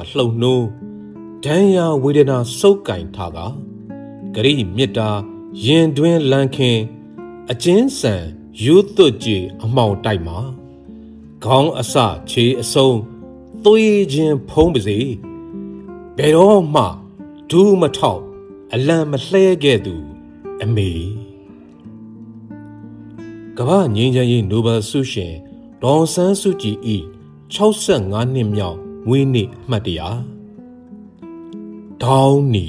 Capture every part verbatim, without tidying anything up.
လှုပ်နိုးဒဏ်ရာဝေဒနာစုပ်ကင်ထားကဂရိမြစ်တာရင်တွင်လန်းခင်းအကျဉ်းဆန်ယူသွတ်ကြီးအမှောင်တိုက်မှာခေါင်းအစခြေအစုံသွေးချင်းဖုံးပါစေဘယ်တော့မှဒူးမထောက်အလံမလှဲခဲ့သူအမေကမ္ဘာငြိမ်းချမ်းရေးနိုဘယ်ဆုရှင်ဒေါ်ဆန်းစုကြည်၏၆၅နှစ်မြောက်မွေးနေ့အမှတ်တရဒေါင်းနီ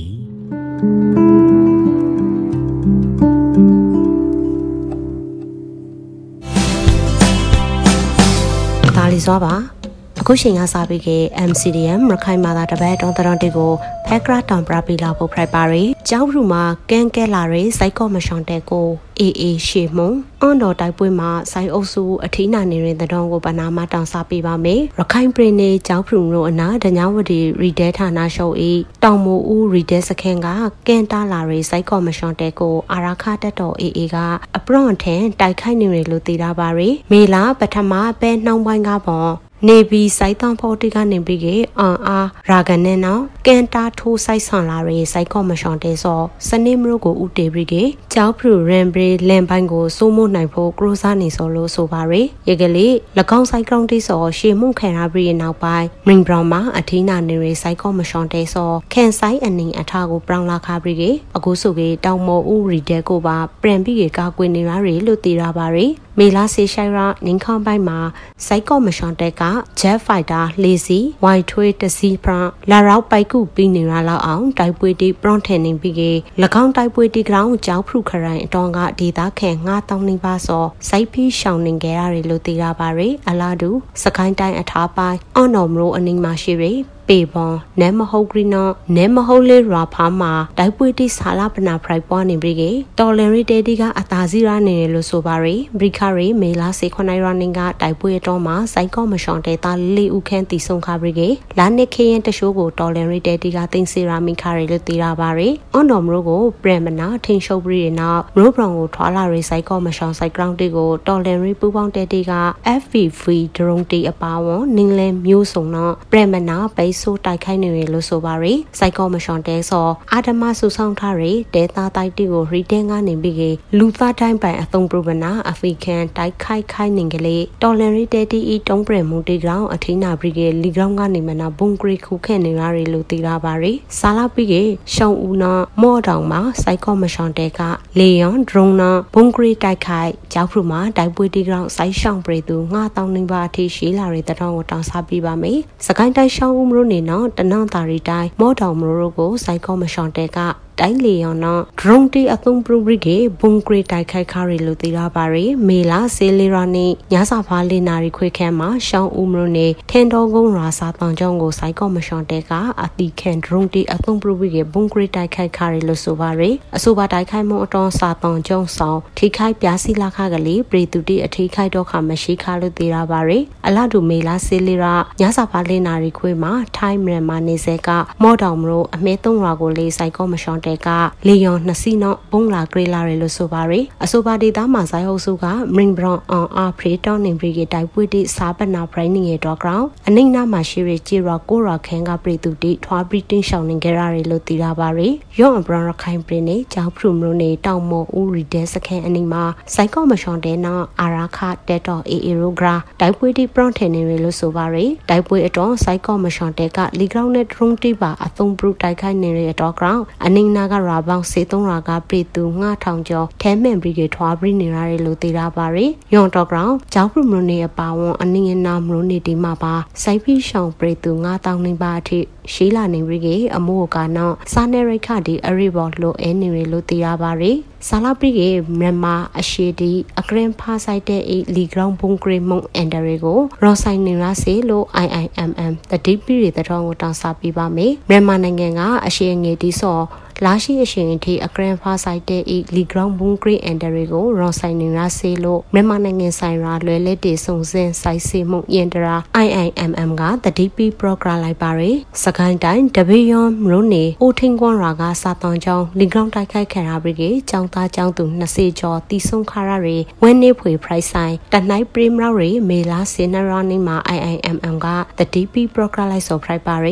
ဒါလီစွာပါအခုချိန်ကစားပြီးခဲ့ M C D M ရခိုင်မာသာတပတ်တောင်းတတော်တွေကိုဖက်ကရာတောင်ပရာပီလာဖို့ဖရိုက်ပါရီကျောင်းရူမှာကန်ကဲလာရီစိုက်ကော့မရှောင်းတဲ့ကိုအေးအေးရှေမုံအွန်တော်တိုက်ပွဲမှာစိုင်းအုပ်စုအထီးနာနေရင်တတော်ကိုပနာမတောင်စားပေးပါမယ်ရခိုင်ပြည်နယ်ကျောင်းဖရုံတို့အနာဒညာဝတီရီဒဲဌာနရှုပ်၏တောင်မိုဦးရီဒဲစခန်းကကန်တာလာရီစိုက်ကော့မရှောင်းတဲ့ကိုအာရာခတက်တော်အေးအေးကအပရွန်ထန်တိုက်ခိုက်နေတယ်လို့သိရပါရီမေလာပထမပဲနှောင်းပိုင်းကပေါ်နေပြီးစိုက်တောင်ဖို့တိကနေပြီးကအန်အားရာဂန်နဲ့နော်ကန်တာထိုးစိုက်ဆန်လာရီစိုက်ကော့မရှောင်းတဲ့စောစနေမျိုးကိုဥတေပြီးကကျောင်းဖရုရန်ဘရီလန်ပိုင်းကိုစိုးမိုးနိုင်ဖို့ကရိုစာနေစောလို့ဆိုပါရီရေကလေး၎င်းစိုက်ကောင်တိစောရှေမှုခံရပြီးနောက်ပိုင်းမင်းဘရောင်မှာအထီးနာနေရီစိုက်ကော့မရှောင်းတဲ့စောကန်ဆိုင်အနင်းအထားကိုပြောင်းလာခါပြီးကအခုဆိုကေတောင်မော်ဦးရီတဲကိုပါပြန်ပြီးကကာကွယ်နေရရီလို့သိရပါရီမေလာစေရှိုင်ရာနင်းခေါင်းပိုင်းမှာစိုက်ကော့မရှောင်းတဲ့ကJet Fighter လေးစီဝိုင်ထွေးတစီဖရန်လာရောက်ပိုက်ကူပြီးနေရလောက်အောင်တိုက်ပွဲတိပရွန်ထန်နေပြီးက၎င်းတိုက်ပွဲတိကောင်ကျောင်းဖရုခရိုင်အတော်ကဒေသခံငါးတောင်းနေပါစောစိုက်ပြီးရှောင်းနေကြရတယ်လို့သိရပါရယ်အလားတူစကိုင်းတိုင်းအထားပိုင်းအော်နော်မရိုအနီးမှာရှိရယ်ပေပွန်နဲမဟုတ်ဂရီနောနဲမဟုတ်လေရာဖာမှာတိုက်ပွဲတိဆာလာပနာဖရိုက်ပွားနေပြီကတော်လန်ရီတေတီကအသာစီရာနေတယ်လို့ဆိုပါရယ်ဘရီခရီမေလာစေခွန်နိုင်ရနင်းကတိုက်ပွဲတော့မှာစိုက်ကော့မရှောင်းတဲ့သားလေးဦးခန်းတီဆုံခါပြီကလာနစ်ခေရင်တရှိုးကိုတော်လန်ရီတေတီကတင်စီရာမီခရီလို့သိရပါရယ်အွန်တော်မရိုကိုပရမနာထင်းရှုပ်ပြီးနောက်မရိုဘရောင်ကိုထွာလာရီစိုက်ကော့မရှောင်းစိုက်ဂရောင်းတီကိုတော်လန်ရီပူပေါင်းတေတီက F V V ဒရုန်းတီအပါဝန်နင်းလဲမျိုးစုံတော့ပရမနာပိတ်ဆိုးတိုက်ခိုက်နေရလို့ဆိုပါရီစိုက်ကောမရှွန်တဲဆောအာဒမဆူဆောင်ထားရီဒေတာတိုက်တီကိုရီတင်းကနေပြီးကလူသားတိုင်းပိုင်အသုံးပြုပနာအဖရိကန်တိုက်ခိုက်ခိုက်နေကလေးတော်လန်ရီတဲတီဤတုံးပရမူတီကောင်အထင်းနာပြီးကလီကောင်ကနေမနာဘုံဂရီခုခဲနေရရီလို့သိရပါရီစာလာပြီးကရှောင်းဦးနာမော့တောင်မှာစိုက်ကောမရှွန်တဲကလေယွန်ဒရုန်းနာဘုံဂရီတိုက်ခိုက်ကြောက်ဖရူမှာတိုက်ပွဲတီကောင်စိုက်ရှောင်းပရီသူငါတောင်းနေပါအထိရှိလာရီတထောင်ကိုတောင်းစားပြီးပါမယ်စကိုင်းတိုင်းရှောင်းဦးမလို့နေနော်တနန်တာရီတိုင်းမော့တောင်မရိုကိုစိုက်ကောမရှောင်းတဲကတိုင်းလေယောနော်ဒရုန်းတီအသုံးပြုပြီးကဘုံဂရီတိုက်ခိုက်ခါရီလို့သိရပါရယ်မေလာဆေလီရာနေညစာဖားလေးနာရီခွေခန်းမှာရှောင်းဦးမလို့နေထင်တော်ကုန်းရာစာတောင်ကျောင်းကိုစိုက်ကောမရှောင်းတဲကအတီခန်ဒရုန်းတီအသုံးပြုပြီးကဘုံဂရီတိုက်ခိုက်ခါရီလို့ဆိုပါရယ်အဆိုပါတိုက်ခိုက်မှုအတော်စာတောင်ကျောင်းဆောင်ထိခိုက်ပြားစီလာခကလေးပရီတူတီအထိခိုက်တော့ခမရှိခလို့သိရပါရယ်အလားတူမေလာဆေလီရာညစာဖားလေးနာရီခွေမှာထိုင်းမြန်မာနေဆက်ကမော့တောင်မလို့အမဲသုံးရာကိုလေးစိုက်ကောမရှောင်းတဲကလေယောင်နှစ်စီနော့ဘုံလာဂရေလာရလို့ဆိုပါရယ်အဆိုပါဒေတာမှာဇိုင်းဟုတ်စုကမင်းဘရောင်အောင်အာဖရီတောင်းနေပြီးကတိုက်ပွဲတိစာပနာဖရိုင်းနေရတော့ကောင်အနိမ့်နာမှာရှိရချီရာကိုရာခန်းကပြည်သူတိထွားပြီးတင်းရှောင်းနေကြရတယ်လို့သိရပါရယ်ရော့အဘရန်ရခိုင်ပြည်နေကျောင်းဖရုမလို့နေတောင်မော်ဦးရီဒဲစခန်းအနီးမှာစိုက်ကောမရှောင်းတဲ့နောက်အာရာခတက်တော်အေအေရိုဂရာတိုက်ပွဲတိပရွန်ထန်နေရလို့ဆိုပါရယ်တိုက်ပွဲအတော်စိုက်ကောမရှောင်းတဲ့ကလီဂရောင်းနဲ့ဒရုန်းတိပါအသုံးပြုတိုက်ခိုက်နေရတော့ကောင်အနိမ့်နာကရာပေါင်းစေသုံးရာကပြည်သူငါးထောင်ကျော်ထဲမန်ဘရီဂေထွားပြီးနေရတယ်လို့သိရပါရယ်ယွန်တော့ကောင်ကျောင်းဖရုမလို့နေအပါဝန်အနည်းငနာမလို့နေဒီမှာပါစိုက်ပြီးရှောင်းပြည်သူငါးတောင်နေပါအထိရှိလာနေပြီကအမိုးကနောက်စာနယ်ရိခဒီအရီဘော်လို့အဲနေရလို့သိရပါရယ်စာလာပြီးကမြန်မာအရှိတီအကရင်ဖာဆိုင်တဲ့လီဂရောင်းဘုံဂရီမုံအန်ဒရီကိုရောဆိုင်နေရစေလို့ I I M M တတိပရီတထောင်ကိုတောင်းစားပေးပါမယ်မြန်မာနိုင်ငံကအရှိငယ်တီဆော့လာရှိအရှင်တီအကရင်ဖာဆိုင်တဲ့လီဂရောင်းဘုံဂရီအန်ဒရီကိုရောဆိုင်နေရစေလို့မြန်မာနိုင်ငံဆိုင်ရာလွယ်လက်တီစုံစင်းဆိုင်စီမှုယင်တရာ I I M M ကတတိပီပရိုဂရမ်လိုက်ပါရယ်စကိုင်းတိုင်းတပီယွန်မရိုနေအိုထင်းကွန်ရာကစာတောင်ကျောင်းလီဂရောင်းတိုက်ခိုက်ခံရပြီးကကျောင်းသားကျောင်းသူနှစ်စီကျော်တီဆုံခါရရီဝင်းနေဖွေဖရိုက်ဆိုင်တနိုင်ပရီမရာရီမေလာစင်နရာနီမှာ I I M M ကတတိပီပရိုဂရမ်လိုက်ဆိုဖရိုက်ပါရယ်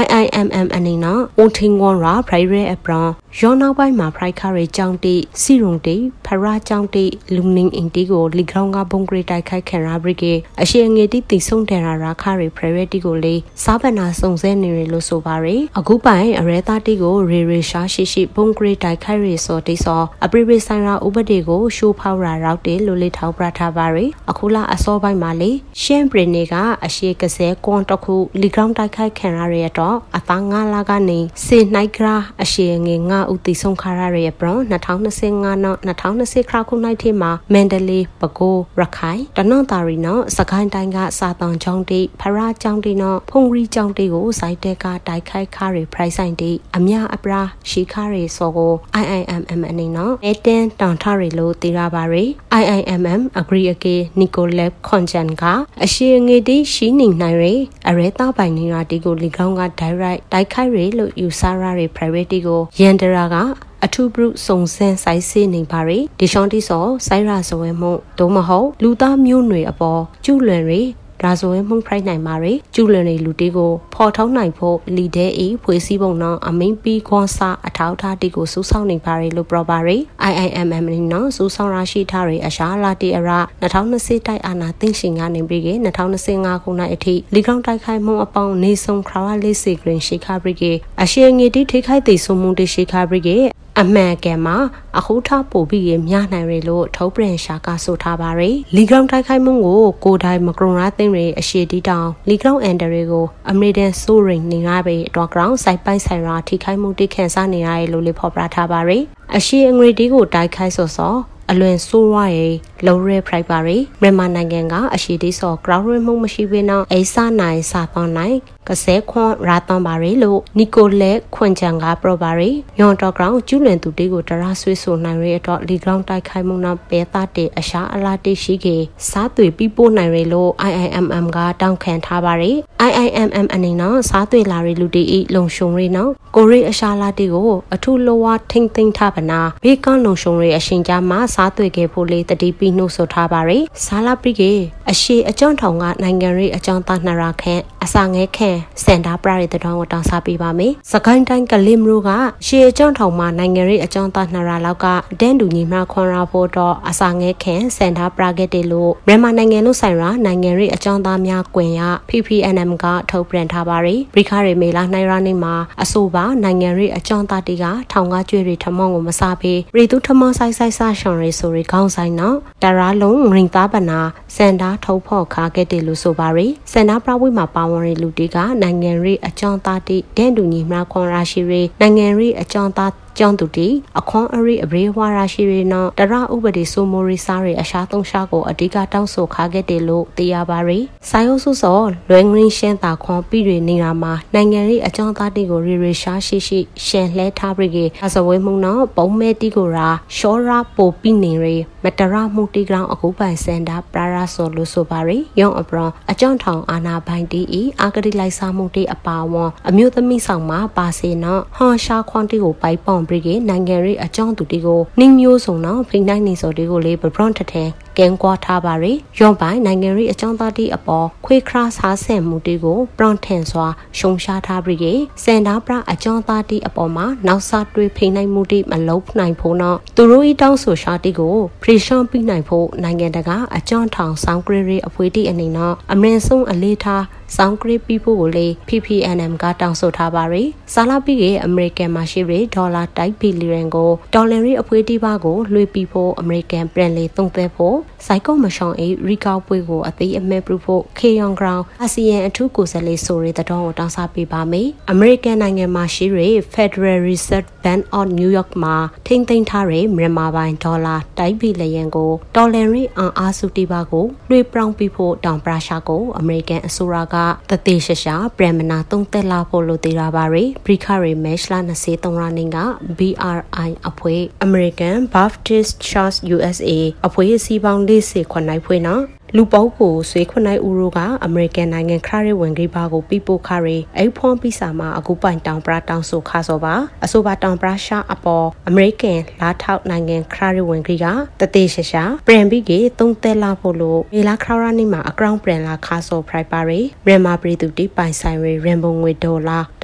I M M အနေနဲ့ဦးထင်းဝရာဖရိုင်ရဲအပရရောနောက်ပိုင်းမှာဖရိုက်ခါရီကြောင်းတီစီရုံတီဖရာကြောင်းတီလူနင်းအင်တီကိုလီဂရောင်းကဘုံဂရိတိုက်ခိုက်ခံရပရိကေအရှိငယ်တီတီဆုံတယ်ရာခါရီဖရိုက်တီကိုလေစားပနာစုံစဲနေရလို့ဆိုပါရယ်အခုပိုင်အရဲသားတီကိုရေရေရှာရှိရှိဘုံဂရိတိုက်ခိုက်ရီစောတီစောအပရိပိဆိုင်ရာဥပဒေကိုရှိုးဖောက်ရာရောက်တယ်လို့လေထောက်ပြထားပါရယ်အခုလာအစောပိုင်းမှာလေရှမ်ပရီနေကအရှိကစဲကွန်တခုလီဂရောင်းတိုက်ခိုက်ခံရရတော့အသားငါလာကနေစေနိုင်ကရာအရှိငယ်ငါဥတီဆုံးခါရရဲ့ပရ၂၀၂၅နောက်၂၀၂၀ခရခုနိုင်ထဲမှာမန္တလေးပဲခူးရခိုင်တနင်္သာရီနောက်စကိုင်းတိုင်းကစာတောင်ကျောင်းတိဖရာကျောင်းတိနောက်ဖုန်ရီကျောင်းတိကိုစိုက်တဲ့ကတိုက်ခိုက်ခါရပရိုက်ဆိုင်တိအမြအပရာရှိခါရစောကို I I M M အနေနဲ့အဲတန်တောင်ထရလို့တည်ရပါရယ် I I M M agree အကေနီကိုလက်ခွန်ချန်ကအရှိငေတိရှိနေနိုင်ရယ်အရဲသားပိုင်နေတာဒီကိုလီကောင်းက direct တိုက်ခိုက်ရလို့ယူဆရရ private ကိုရန်ဒရာကအထူးပြုစုံစမ်းဆိုင်စေးနေပါရီဒီရှောင်းတီစောဆိုင်းရာဇဝဲမှုဒုမဟုတ်လူသားမျိုးနွယ်အပေါ်ကျူလွန်ရီရာဇဝဲမှုဖိုက်နိုင်ပါရီကျူလွန်ရီလူတီကိုဖော်ထုတ်နိုင်ဖို့လီဒဲအေဖွေစည်းပုံနောအမင်းပီခွန်စာအထောက်ထားတီကိုစူးဆောင်းနေပါရီလို့ပြောပါရီ I I M M နော်စူးဆောင်းရရှိထားရီအရှာလာတီအရာ၂၀၂၀တိုက်အာနာသိရှင်ကနေပြီးက၂၀၂၅ခုနှစ်အထိလီကောင်တိုက်ခိုက်မှုအပေါင်းနေဆုံခရာလေးစီဂရင်ရှိခါပရီကအရှိငေတီထိခိုက်သိဆုံမှုတရှိခါပရီအမှန်ကဲမှာအခုထားပို့ပြီးရမြနိုင်ရလို့ထုတ်ပြန်ရှာကဆိုထားပါရယ်လီဂရောင်းတိုက်ခိုက်မှုကိုကိုတိုင်းမကရုံရာသိန်းရအရှိတီတောင်လီဂရောင်းအန်ဒရီကိုအမေရိကန်ဆိုရင်နေရပေတော့ဂရောင်းစိုက်ပိုက်ဆိုင်ရာထိခိုက်မှုတိခန့်စားနေရတယ်လို့လေဖော်ပြထားပါရယ်အရှိအငွေတီကိုတိုက်ခိုက်ဆော့ဆော့အလွန်ဆိုးရွားရဲ့လော်ရဲဖရိုက်ပါရီမြန်မာနိုင်ငံကအရှိတီဆော့ဂရောင်းရမှုမရှိဘဲနောက်အိဆာနိုင်စာပေါင်းနိုင်ကစဲခွန်ရာတန်ပါရီလို့နီကိုလက်ခွန်ချန်ကပရပါရီယွန်တော့ဂရောင်းကျူးလွန်သူတေကိုတရာဆွေးဆိုနိုင်ရတော့လီဂရောင်းတိုက်ခိုက်မှုနောက်ပဲသားတဲ့အရှာအလားတိရှိကေစားသွေပြီးပို့နိုင်ရလို့ I I M M ကတောင်းခံထားပါရီ I I M M အနေနဲ့စားသွေလာရီလူတီဤလုံရှုံရီနော်ကိုရီအရှာလာတီကိုအထုလောဝထိမ့်သိမ့်ထားပနာဘေးကလုံရှုံရီအရှင်ကြားမှာစားသွေခဲ့ဖို့လေတတိပြီးနှုတ်ဆိုထားပါရီစားလာပြီးကေအရှိအကြောင်းထောင်ကနိုင်ငံရေးအကြောင်းသားနှစ်ရာခန့်အစာငဲခန့်စန်တာပရာရီတတော်ကိုတောင်းစားပေးပါမယ်။စကိုင်းတိုင်းကလင်မရိုကရှေအကြောင်းထောင်မှာနိုင်ငံရေးအကြောင်းသားနှစ်ရာလောက်ကဒန်ဒူညီမခွန်ရာဖို့တော့အစာငဲခန့်စန်တာပရာဂက်တေလို့မြန်မာနိုင်ငံလို့ဆိုင်ရာနိုင်ငံရေးအကြောင်းသားများကွင်ရ P P N M ကထုတ်ပြန်ထားပါရီဘရိခရီမေလာနိုင်ရာနေမှာအဆိုပါနိုင်ငံရေးအကြောင်းသားတီကထောင်ကကျွေရီထမောင်းကိုမစားပေးရီသူထမောင်းဆိုင်ဆိုင်ဆာရှောင်းရီဆိုရီခေါင်းဆိုင်နော်တရာလုံးရင်သားပနာစန်တာထုတ်ဖို့ခါခဲ့တယ်လို့ဆိုပါရီစန်တာပရာဝိမှာပါဝင်ရီလူတီကနိုင်ငံရေးအကြောင်းသားတီဒန်ဒူညီမခွန်ရာရှိရီနိုင်ငံရေးအကြောင်းသားကျောင်းသူတီအခွန်အရိအဘရေဝါရာရှိရီနော်တရဥပဒေဆိုမိုရီစားရီအရှာသုံးရှာကိုအဓိကတောင်းဆိုခါခဲ့တယ်လို့သိရပါရီဆိုင်ဟုတ်ဆုစောလွယ်ငင်းရှင်းတာခွန်ပြီးတွေနေတာမှာနိုင်ငံရေးအကြောင်းသားတီကိုရီရီရှာရှိရှိရှန်လှဲထားပြီးကအစဝဲမှုနော်ပုံမဲတီကိုရာရှောရာပိုပြီးနေရီမတရမှုတီကောင်အခုပိုင်စန်တာပရာရာဆိုလို့ဆိုပါရီယောင်အပရအကြောင်းထောင်အာနာဘိုင်တီဤအာဂတိလိုက်စားမှုတီအပါဝံအမျိုးသမီးဆောင်မှာပါစေနော်ဟွန်ရှာခွန်တီကိုပိုက်ပေါင်ပြီးကနိုင်ငံရေးအကြောင်းသူတီကိုနှင်းမျိုးစုံနော်ဖိနိုင်နေစော်တီကိုလေဘဘရွန်ထထဲကဲကွာထားပါရီရောပိုင်နိုင်ငံရေးအကြောင်းသားတီအပေါ်ခွေခရာစားဆန်မှုတီကိုပရွန်ထန်စွာရှုံရှားထားပြီးကစန်တာပရာအကြောင်းသားတီအပေါ်မှာနောက်စားတွေးဖိနိုင်မှုတီမလုံးနိုင်ဖို့နော်သူတို့ဤတောင်းဆိုရှာတီကိုဖရီရှောင်းပြီးနိုင်ဖို့နိုင်ငံတကာအကြောင်းထောင်ဆောင်ဂရီရီအဖွေတီအနေနဲ့အမရင်ဆုံးအလေးထားဆောင်ဂရီပီဖို့ကိုလေ P P N M ကတောင်းဆိုထားပါရီစာလာပြီးကအမေရိကန်မှာရှိရီဒေါ်လာတိုက်ဘီလီယံကိုဒေါ်လာရီအဖွေတီပါကိုလွှဲပြီးဖို့အမေရိကန်ပြန်လေသုံးသက်ဖို့စိုက်ကောမရှောင်းအေးရီကောက်ပွဲကိုအသေးအမဲပြုဖို့ခေယွန်ဂရောင်းအာဆီယံအထူးကိုယ်စားလှယ်ဆိုရီတတော်ကိုတောင်းစားပေးပါမယ်အမေရိကန်နိုင်ငံမှာရှိရီ Federal Reserve Bank of New York မှာထိမ့်သိမ်းထားတဲ့မြန်မာဘိုင်ဒေါ်လာတိုက်ဘီလီယံကိုဒေါ်လာရီအန်အားစုတီပါကိုလွှဲပြောင်းပြီးဖို့တောင်ပရာရှာကိုအမေရိကန်အစိုးရကတသေးရှာရှာပြန်မနာသုံးသက်လာဖို့လို့သေးတာပါရီဘရိခရီမဲရှလာ၂၃ရာနေက B R I အဖွဲ့ American Baptist Church U S A အဖွဲ့အစည်းပေါင်း၄၀ခွန်နိုင်ဖွဲ့နော်လူပေါက်ကိုဆွေခွနိုင်ဦးရိုကအမေရိကန်နိုင်ငံခရရဝင်ကြီးပါကိုပြပို့ခရအိဖွန်ပိစာမှာအခုပိုင်တောင်ပရာတောင်ဆိုခါစောပါအဆိုပါတောင်ပရာရှာအပေါ်အမေရိကန်လာထောက်နိုင်ငံခရရဝင်ကြီးကတသေးရှာရှာပြန်ပြီးကသုံးသက်လာဖို့လို့မေလာခရရနေမှာအကောင့်ပြန်လာခါစောဖရိုက်ပါရီမြန်မာပြည်သူတိပိုင်ဆိုင်ရီရန်ပုံငွေဒေါ်လာတ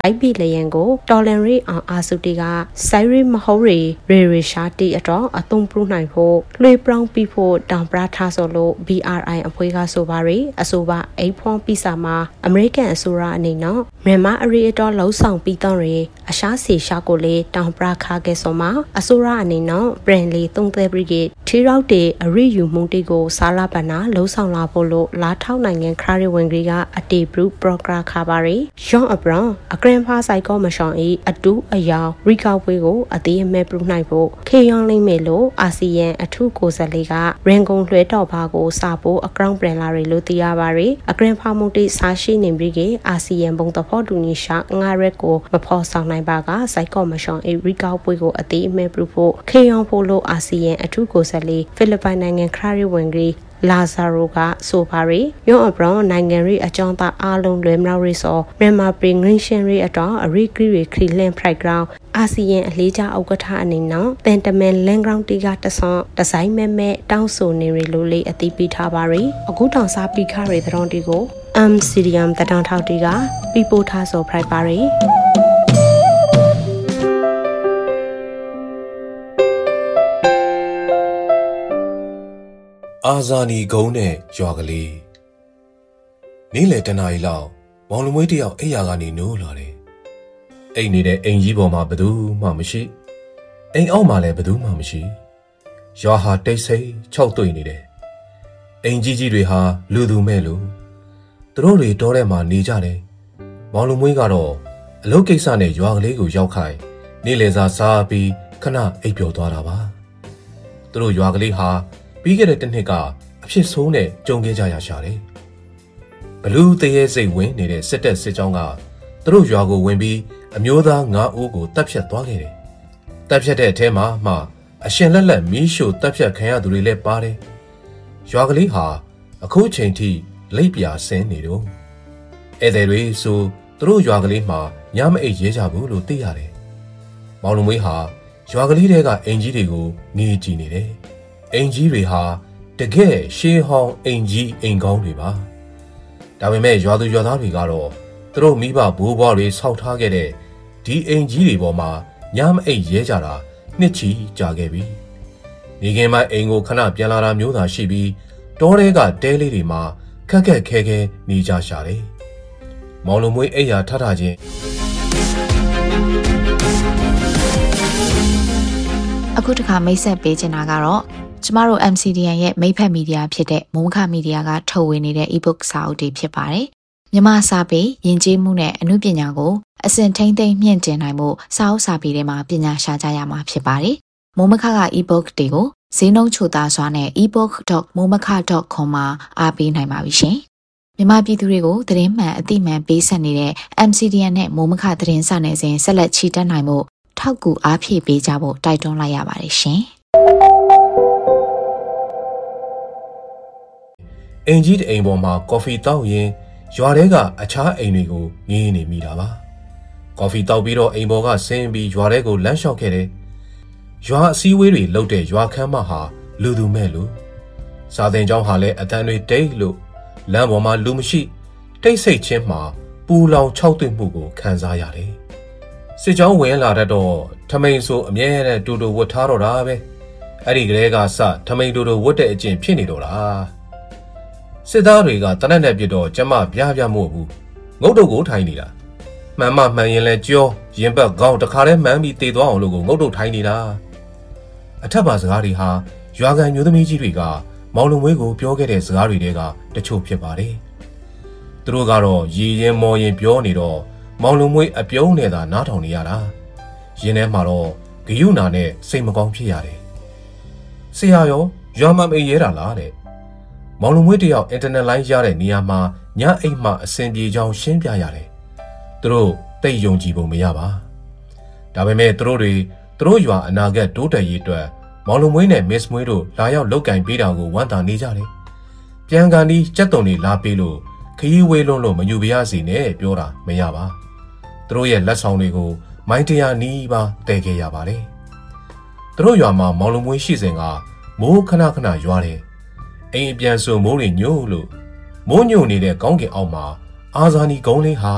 အိုက်ပီလျန်ကိုတော်လန်ရီအောင်အာစုတီကဆိုင်ရီမဟုတ်ရီရေရီရှာတီအတော့အသုံးပြုနိုင်ဖို့လွှေပြောင်းပြီးဖို့တောင်ပရာထားဆိုလို့ B R I အဖွဲ့ကဆိုပါရီအဆိုပါအိတ်ဖွန်ပီစာမှာအမေရိကန်အစိုးရအနေနဲ့မြန်မာအရီအတော့လှုံ့ဆော်ပြီးတော့ရီအရှားစီရှာကိုလေတောင်ပရာခါကဲဆိုမှာအစိုးရအနေနဲ့ပရင်လီသုံးသဲဘရီဂိတ်ထီရောက်တေအရီယူမှုတီကိုစာလာပနာလှုံ့ဆော်လာဖို့လို့လာထောက်နိုင်ငံခရီးဝင်ကြီးကအတေဘရူပရိုဂရာခါပါရီယောအပရန်အကရင်ဖာဆိုင်ကောမရှောင်းဤအတူအယောင်ရီကောက်ပွဲကိုအသေးအမဲ့ပြုနိုင်ဖို့ခေယောင်းလိမ့်မယ်လို့အာဆီယံအထူးကိုယ်စားလှယ်ကရန်ကုန်လွှဲတော်ဘာကိုစာဖို့အကောင့်ပြန်လာရီလို့သိရပါရီအကရင်ဖာမှုတိစာရှိနေပြီးကအာဆီယံဘုံတဖို့တူညီရှာငါရက်ကိုမဖော်ဆောင်နိုင်ပါကဆိုင်ကောမရှောင်းဤရီကောက်ပွဲကိုအသေးအမဲ့ပြုဖို့ခေယောင်းဖို့လို့အာဆီယံအထူးကိုယ်စားလှယ်ဖိလစ်ပိုင်နိုင်ငံခရီးဝင်ကြီးလာဇာရိုကဆိုပါရီယောအပရောနိုင်ငံရီအကြောင်းသားအားလုံးလွယ်မြောက်ရီစောမြန်မာပြည်ငင်းရှင်ရီအတော်အရီဂရီရီခရီလန်ဖရိုက်ဂရောင်းအာဆီယံအလေးကျဥက္ကဋ္ဌအနေနဲ့တန်တမန်လန်ဂရောင်းတီကတဆွန်ဒီဇိုင်းမဲ့မဲ့တောင်းဆိုနေရီလိုလေးအသိပေးထားပါရီအခုတောင်စားပိခရီသရွန်တီကို M C D M တတောင်ထောက်တီကပြပို့ထားဆိုဖရိုက်ပါရီအာဇာနီကုန်းနဲ့ရွာကလေးနေ့လယ်တနာရီလောက်မောင်လူမွေးတယောက်အိယာကနေနိုးလာတယ်။အိမ်နေတဲ့အိမ်ကြီးပေါ်မှာဘယ်သူမှမရှိ။အိမ်အောက်မှာလည်းဘယ်သူမှမရှိ။ရွာဟာတိတ်ဆိတ်ခြောက်သွေ့နေတယ်။အိမ်ကြီးကြီးတွေဟာလူသူမဲ့လူသူတို့တွေတောထဲမှာနေကြတယ်။မောင်လူမွေးကတော့အလုပ်ကိစ္စနဲ့ရွာကလေးကိုရောက်ခိုင်းနေ့လယ်စာစားပြီးခဏအိပ်ပျော်သွားတာပါ။သူတို့ရွာကလေးဟာပြီးခဲ့တဲ့တစ်နှစ်ကအဖြစ်ဆိုးနဲ့ကြုံခဲ့ကြရရှာတယ်။ဘလူးတရေစိတ်ဝင်နေတဲ့စစ်တပ်စစ်ကြောင်းကသူတို့ရွာကိုဝင်ပြီးအမျိုးသားငါးဦးကိုတပ်ဖြတ်သွားခဲ့တယ်။တပ်ဖြတ်တဲ့အထဲမှာမှအရှင်လက်လက်မီးရှို့တပ်ဖြတ်ခံရသူတွေလည်းပါတယ်။ရွာကလေးဟာအခုချိန်ထိလိပ်ပြာဆင်းနေတော့ဧည့်သည်တွေဆိုသူတို့ရွာကလေးမှာညမအိပ်ရဲကြဘူးလို့သိရတယ်။မောင်လူမွေးဟာရွာကလေးတွေကအိမ်ကြီးတွေကိုငေးကြည့်နေတယ်။အိမ်ကြီးတွေဟာတကယ်ရှေးဟောင်းအိမ်ကြီးအိမ်ကောင်းတွေပါဒါပေမဲ့ရွာသူရွာသားတွေကတော့သူတို့မိဘဘိုးဘွားတွေဆောက်ထားခဲ့တဲ့ဒီအိမ်ကြီးတွေပေါ်မှာညမအိပ်ရဲကြတာနှစ်ချီကြာခဲ့ပြီနေခင်မအိမ်ကိုခဏပြန်လာတာမျိုးသာရှိပြီးတောထဲကတဲလေးတွေမှာခက်ခက်ခဲခဲနေကြရှာတယ်မောင်လိုမွေးအိယာထထချင်းအခုတခါမိတ်ဆက်ပေးချင်တာကတော့ကျမတို့ M C D N ရဲ့မိဖက်မီဒီယာဖြစ်တဲ့မုံခမီဒီယာကထုတ်ဝေနေတဲ့ e-book စာအုပ်တွေဖြစ်ပါတယ်။မြန်မာစာပေယဉ်ကျေးမှုနဲ့အမှုပညာကိုအစဉ်ထိန်းသိမ်းမြင့်တင်နိုင်မှုစာအုပ်စာပေတွေမှာပညာရှာကြရမှာဖြစ်ပါတယ်။မုံမခက e-book တွေကိုဈေးနှုန်းချိုသားစွာနဲ့ e book dot momaka dot com မှာအားပေးနိုင်ပါပြီရှင်။မြန်မာပြည်သူတွေကိုသတင်းမှန်အသိမှန်ပေးဆက်နေတဲ့ M C D N နဲ့မုံမခသတင်းစာနယ်စဉ်ဆက်လက်ချီတက်နိုင်မှုထောက်ကူအားဖြည့်ပေးကြဖို့တိုက်တွန်းလိုက်ရပါတယ်ရှင်။အင်ကြီးတအိမ်ပေါ်မှာကော်ဖီတောက်ရင်ရွာထဲကအခြားအိမ်တွေကိုငေးနေမိတာပါကော်ဖီတောက်ပြီးတော့အိမ်ပေါ်ကဆင်းပြီးရွာထဲကိုလမ်းလျှောက်ခဲ့တယ်ရွာအစည်းအဝေးတွေလုပ်တဲ့ရွာခန်းမဟာလူသူမဲ့လူစာသင်ကျောင်းဟာလည်းအတန်းတွေတိတ်လို့လမ်းပေါ်မှာလူမရှိတိတ်ဆိတ်ချင်းမှာပူလောင်ခြောက်သွေ့မှုကိုခံစားရတယ်စစ်ကြောင်းဝင်လာတော့ထမိန်ဆိုအမြဲတမ်းတူတူဝတ်ထားတော့တာပဲအဲ့ဒီကလေးကစထမိန်တူတူဝတ်တဲ့အကျင့်ဖြစ်နေတော့တာစစ်သားတွေကတနက်နဲ့ပြတော့ကျမပြားပြားမို့ဘူးငုတ်တုတ်ကိုထိုင်နေတာမှန်မှမှန်ရင်လဲကြောရင်ဘက်ကောင်းတခါတည်းမှန်ပြီးတေသွားအောင်လို့ကိုငုတ်တုတ်ထိုင်နေတာအထက်ပါစကားတွေဟာရွာကန်မျိုးသမီးကြီးတွေကမောင်လုံဝဲကိုပြောခဲ့တဲ့စကားတွေတဲကတချို့ဖြစ်ပါတယ်သူတို့ကတော့ရည်ရင်မော်ရင်ပြောနေတော့မောင်လုံမွေးအပြုံးနဲ့သာနားထောင်နေရတာရင်းထဲမှာတော့ဂယုဏနဲ့စိတ်မကောင်းဖြစ်ရတယ်ဆရာရောရွာမမေးရဲတာလားတဲ့မောင်လုံမွေးတယောက်အင်တာနက်လိုင်းရတဲ့နေရာမှာညအိမ်မှအဆင်ပြေကြောင်းရှင်းပြရတယ်သူတို့တိတ်ယုံကြည်ပုံမရပါဒါပေမဲ့သူတို့တွေသူတို့ရွာအနာဂတ်တိုးတက်ရေးအတွက်မောင်လုံမွေးနဲ့မစ်မွေးတို့လာရောက်လုပ်ကင်ပေးတာကိုဝမ်းသာနေကြတယ်ပြန်ကန်ဒီစက်တုံတွေလာပေးလို့ခရီးဝေးလုံးလို့မညူပြရစီနဲ့ပြောတာမရပါသူတို့ရဲ့လက်ဆောင်တွေကိုမိုင်းတရာနီးပါတည်ခဲ့ရပါတယ်သူတို့ရွာမှာမောင်လုံမွေးရှိစဉ်ကမိုးခဏခဏရွာတယ်အိမ်အပြန်ဆိုမိုးတွေညို့လို့မိုးညို့နေတဲ့ကောင်းကင်အောက်မှာအာဇာနီကုန်းလေးဟာ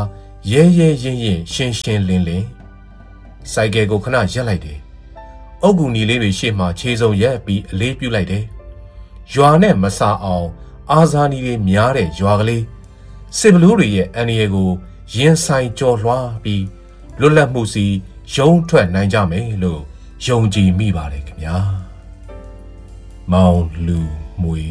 ရဲရဲရင်ရင်ရှင်းရှင်းလင်းလင်းစိုက်ကယ်ကိုခဏရက်လိုက်တယ်အုတ်ကူနီလေးတွေရှေ့မှာခြေစုံရက်ပြီးအလေးပြုတ်လိုက်တယ်ရွာနဲ့မစာအောင်အာဇာနီတွေများတဲ့ရွာကလေးစစ်ဘလူးတွေရဲ့အန်ရီကိုရင်ဆိုင်ကြော်လွှားပြီးလွတ်လပ်မှုစီရုံးထွက်နိုင်ကြမယ်လို့ယုံကြည်မိပါတယ်ခင်ဗျာမောင်လူမွေ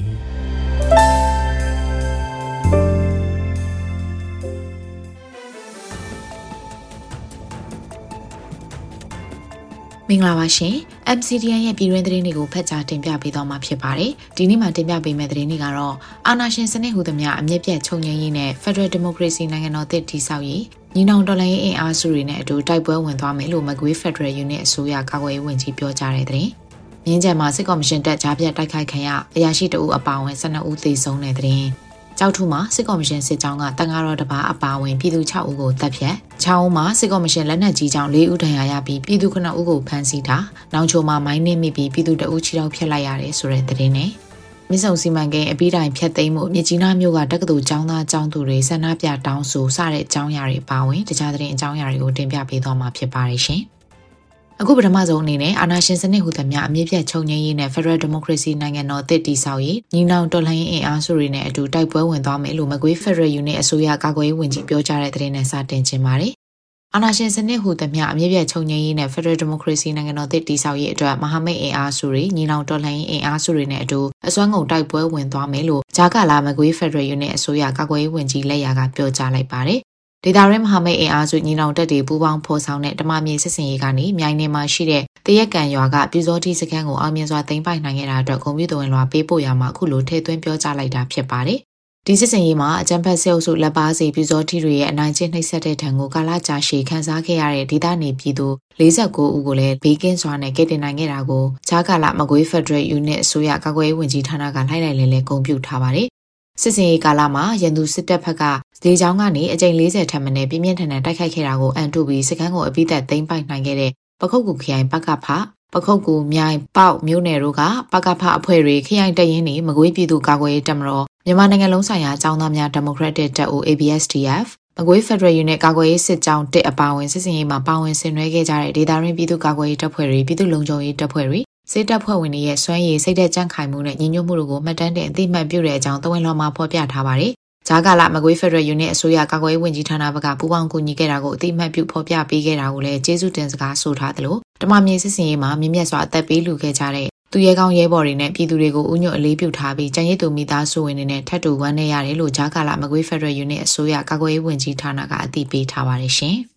မင်္ဂလာပါရှင် M C D N ရဲ့ပြည်တွင်းသတင်းတွေကိုဖတ်ကြားတင်ပြပေးသွားမှာဖြစ်ပါတယ်ဒီနေ့မှာတင်ပြပေးမယ့်သတင်းတွေကတော့အာဏာရှင်စနစ်ဟူသမျှအမြင့်ပြတ်ချုပ်ငြိမ်းရေးနဲ့ Federal Democracy နိုင်ငံတော်သစ်တည်ဆောက်ရေးညီနောင်တော်လှန်ရေးအင်အားစုတွေနဲ့အတူတိုက်ပွဲဝင်သွားမယ်လို့မကွေး Federal Unit အစိုးရကာကွယ်ရေးဝန်ကြီးပြောကြားတဲ့သတင်းမြင်းကျန်မှာစစ်ကော်မရှင်တပ်ကြားပြတ်တိုက်ခိုက်ခံရအရာရှိတအုပ်အပါအဝင်၁၂ဦးသေဆုံးတဲ့သတင်းကြောက်ထုမှာစစ်ကော်မရှင်စစ်ကြောင်းကတန်ဃာတော်တပါအပါအဝင်ပြည်သူ၆ဦးကိုတပ်ဖြတ်၆ဦးမှာစစ်ကော်မရှင်လက်နက်ကြီးကြောင့်၄ဦးဒဏ်ရာရပြီးပြည်သူ၉ဦးကိုဖမ်းဆီးတာနောင်ချိုမှာမိုင်းနစ်မိပြီးပြည်သူတအုပ်ခြေထောက်ဖျက်လိုက်ရတယ်ဆိုတဲ့သတင်းနဲ့မြစ်ဆုံစီမံကိန်းအပြီးတိုင်ဖျက်သိမ်းမှုမြစ်ကြီးနားမြို့ကတက္ကသိုလ်ကျောင်းသားကျောင်းသူတွေဆန္ဒပြတောင်းဆိုစတဲ့အကြောင်းအရာတွေပါဝင်တခြားသတင်းအကြောင်းအရာတွေကိုတင်ပြပေးသွားမှာဖြစ်ပါတယ်ရှင်အခုပထမဆုံးအနေနဲ့အာဏာရှင်စနစ်ဟူသမျှအမြင့်ပြတ်ချုပ်ငြိမ်းရေးနဲ့ Federal Democracy နိုင်ငံတော်သစ်တည်ဆောက်ရေးညီနောင်တော်လှန်ရေးအင်အားစုတွေနဲ့အတူတိုက်ပွဲဝင်သွားမယ်လို့မကွေး Federal Unit အစိုးရကာကွယ်ရေးဝန်ကြီးပြောကြားတဲ့သတင်းနဲ့စတင်ခြင်းပါတယ်။အာဏာရှင်စနစ်ဟူသမျှအမြင့်ပြတ်ချုပ်ငြိမ်းရေးနဲ့ Federal Democracy နိုင်ငံတော်သစ်တည်ဆောက်ရေးအတွက်မဟာမိတ်အင်အားစုတွေညီနောင်တော်လှန်ရေးအင်အားစုတွေနဲ့အတူအစွမ်းကုန်တိုက်ပွဲဝင်သွားမယ်လို့ဂျာကာလာမကွေး Federal Unit အစိုးရကာကွယ်ရေးဝန်ကြီးလက်ရာကပြောကြားလိုက်ပါတယ်။ဒေသရင်းမဟာမိတ်အင်အားစုညီနောင်တပ်တွေပူးပေါင်းဖော်ဆောင်တဲ့ဓမ္မမြေစစ်စင်ရေးကနေမြိုင်နယ်မှာရှိတဲ့တရက်ကန်ရွာကပြူစောတိစခန်းကိုအောင်မြင်စွာသိမ်းပိုက်နိုင်ခဲ့တာအတွက်ဂုဏ်ပြုတော်ဝင်လွှာပေးပို့ရမှာအခုလိုထည့်သွင်းပြောကြားလိုက်တာဖြစ်ပါတယ်။ဒီစစ်စင်ရေးမှာအကြမ်းဖက်ဆဲအုပ်စုလက်ပါစီပြူစောတိတွေရဲ့အနိုင်ကျင့်နှိပ်စက်တဲ့ထံကိုကာလကြာရှည်ခန်းစားခဲ့ရတဲ့ဒေသနေပြည်သူ၄၉ဦးကိုလည်းဘေးကင်းစွာနဲ့ကယ်တင်နိုင်ခဲ့တာကိုဂျာကာလာမကွေး Federal Unit အစိုးရကာကွယ်ရေးဝန်ကြီးဌာနကလိုက်လိုက်လဲလဲဂုဏ်ပြုထားပါတယ်။စစ်စင်ရေးကာလမှာရန်သူစစ်တပ်ဘက်ကလေကြောင်းကနေအကြိမ်၄၀ထက်မနည်းပြင်းပြင်းထန်ထန်တိုက်ခိုက်ခဲ့တာကိုအန်တုပြီးစခန်းကိုအပိသက်သိမ်းပိုက်နိုင်ခဲ့တဲ့ပခုတ်ကူခရိုင်ပကဖပခုတ်ကူမြိုင်ပေါက်မြို့နယ်တို့ကပကဖအဖွဲ့တွေခရိုင်တရင်နေမကွေးပြည်သူကာကွယ်ရေးတပ်မတော်မြန်မာနိုင်ငံလုံးဆိုင်ရာចောင်းသားများ Democratic တပ်ဦး A B S D F မကွေး Federal Unit ကာကွယ်ရေးစစ်ကြောင်းတစ်အပါအဝင်စစ်စင်ရေးမှာပါဝင်ဆင်နွှဲခဲ့ကြတဲ့ဒေသရင်းပြည်သူကာကွယ်ရေးတပ်ဖွဲ့တွေပြည်သူ့လုံခြုံရေးတပ်ဖွဲ့တွေစစ်တပ်ဖွဲ့ဝင်တွေရဲ့စွမ်းရည်စိတ်သက်ကြံ့ခိုင်မှုနဲ့ညီညွတ်မှုတို့ကိုမှတ်တမ်းတင်အသိမှတ်ပြုတဲ့အကြောင်းသဝင်လောမှာဖော်ပြထားပါတယ်။ဂျာကာလာမကွေး Federal Unit အစိုးရကာကွယ်ရေးဝန်ကြီးဌာနဘက်ကပူးပေါင်းကူညီခဲ့တာကိုအသိမှတ်ပြုဖော်ပြပေးခဲ့တာကိုလည်းကျေးဇူးတင်စကားဆိုထားသလိုဓမ္မမြေစစ်စင်ရေးမှာမြင့်မြတ်စွာအသက်ပေးလူခဲ့ကြတဲ့သူရဲကောင်းရဲဘော်တွေနဲ့ပြည်သူတွေကိုဥညွတ်အလေးပြုထားပြီးကျန်ရစ်သူမိသားစုဝင်တွေနဲ့ထပ်တူဝမ်းနည်းရတယ်လို့ဂျာကာလာမကွေး Federal Unit အစိုးရကာကွယ်ရေးဝန်ကြီးဌာနကအသိပေးထားပါတယ်ရှင်။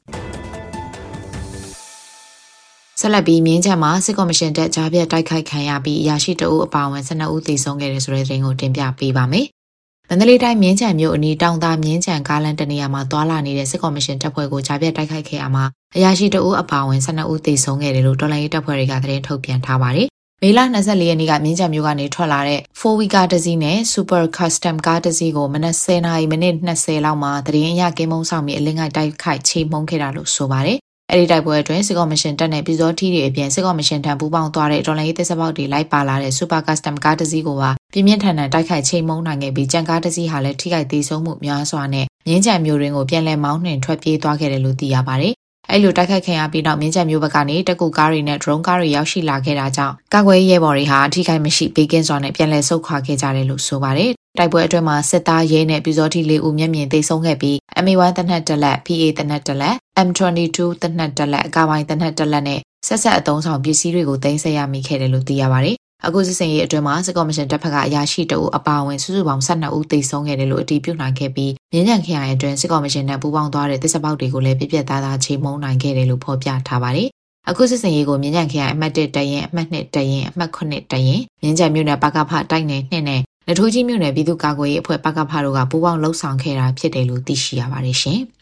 ဆက်လက်ပြီးမြင်းချမ်းမှာစစ်ကော်မရှင်တပ်ကြားပြတ်တိုက်ခိုက်ခံရပြီးအရာရှိတအုပ်အပါအဝင်၁၂ဦးသေဆုံးခဲ့တယ်ဆိုတဲ့သတင်းကိုတင်ပြပေးပါမယ်။မန္တလေးတိုင်းမြင်းချမ်းမြို့အနီးတောင်သာမြင်းချမ်းကားလမ်းတနေရာမှာသွာလာနေတဲ့စစ်ကော်မရှင်တပ်ဖွဲ့ကိုကြားပြတ်တိုက်ခိုက်ခဲ့ရမှာအရာရှိတအုပ်အပါအဝင်၁၂ဦးသေဆုံးခဲ့တယ်လို့တော်လှန်ရေးတပ်ဖွဲ့တွေကသတင်းထုတ်ပြန်ထားပါတယ်။မေလ၂၄ရက်နေ့ကမြင်းချမ်းမြို့ကနေထွက်လာတဲ့ four wheel ကားတစ်စီးနဲ့ Super Custom ကားတစ်စီးကိုမနက်၁၀နာရီမိနစ်၂၀လောက်မှာသတင်းအရကင်းမုံဆောင်ပြီးအလင်းငိုက်တိုက်ခိုက်ချေမှုန်းခဲ့တာလို့ဆိုပါတယ်။အဲဒီတိုက်ပွဲအတွင်းစစ်ကော်မရှင်တပ်နဲ့ပြည်စောထီးတွေအပြင်စစ်ကော်မရှင်ထံပူးပေါင်းသွားတဲ့တော်လှန်ရေးတပ်စပေါက်တွေလိုက်ပါလာတဲ့ Super Custom ကားတစ်စီးကိုပါပြင်းပြင်းထန်ထန်တိုက်ခိုက်ချိန်မုံနိုင်ခဲ့ပြီးကြံကားတစ်စီးဟာလည်းထိခိုက်သေးဆုံးမှုများစွာနဲ့မြင်းချံမျိုးရင်းကိုပြန်လည်မောင်းနှင်ထွက်ပြေးသွားခဲ့တယ်လို့သိရပါတယ်။အဲလိုတိုက်ခိုက်ခံရပြီးနောက်မြင်းချံမျိုးဘက်ကနေတကူကားတွေနဲ့ drone ကားတွေရောက်ရှိလာခဲ့တာကြောင့်ကာကွယ်ရေးရဲဘော်တွေဟာအထိခိုက်မရှိဘေးကင်းစွာနဲ့ပြန်လည်ဆုတ်ခွာခဲ့ကြတယ်လို့ဆိုပါတယ်။တိုက်ပွဲအတွင်းမှာစစ်သားရဲနဲ့ပြည်စောထီးလေးဦးမျက်မြင်သေဆုံးခဲ့ပြီး M A one တနက်တက်လက် P A တနက်တက်လက် M twenty-two တနက်တက်လက်အကာပိုင်းတနက်တက်လက်နဲ့ဆက်ဆက်အသုံးဆောင်ပစ္စည်းတွေကိုသိမ်းဆည်းရမိခဲ့တယ်လို့သိရပါတယ်။အခုစစ်စင်ရေးအတွင်းမှာစစ်ကော်မရှင်တပ်ဖက်ကအရာရှိတအုပ်အပါအဝင်စုစုပေါင်း၁၂ဦးသေဆုံးခဲ့တယ်လို့အတည်ပြုနိုင်ခဲ့ပြီးမြင်းကြံခရိုင်အတွင်းစစ်ကော်မရှင်နဲ့ပူးပေါင်းသွားတဲ့သစ္စာပေါက်တွေကိုလည်းပြပြသားသားချိန်မုံနိုင်ခဲ့တယ်လို့ဖော်ပြထားပါတယ်။အခုစစ်စင်ရေးကိုမြင်းကြံခရိုင်အမှတ်၁တရင်အမှတ်၂တရင်အမှတ်၇တရင်မြင်းကြံမြို့နယ်ပကဖတိုက်နယ်၂နဲ့လက်ထိုးကြီးမြို့နယ်ပြည်သူ့ကာကွယ်ရေးအဖွဲ့ပကဖတို့ကပူးပေါင်းလှုပ်ဆောင်ခဲ့တာဖြစ်တယ်လို့သိရှိရပါတယ်ရှင်။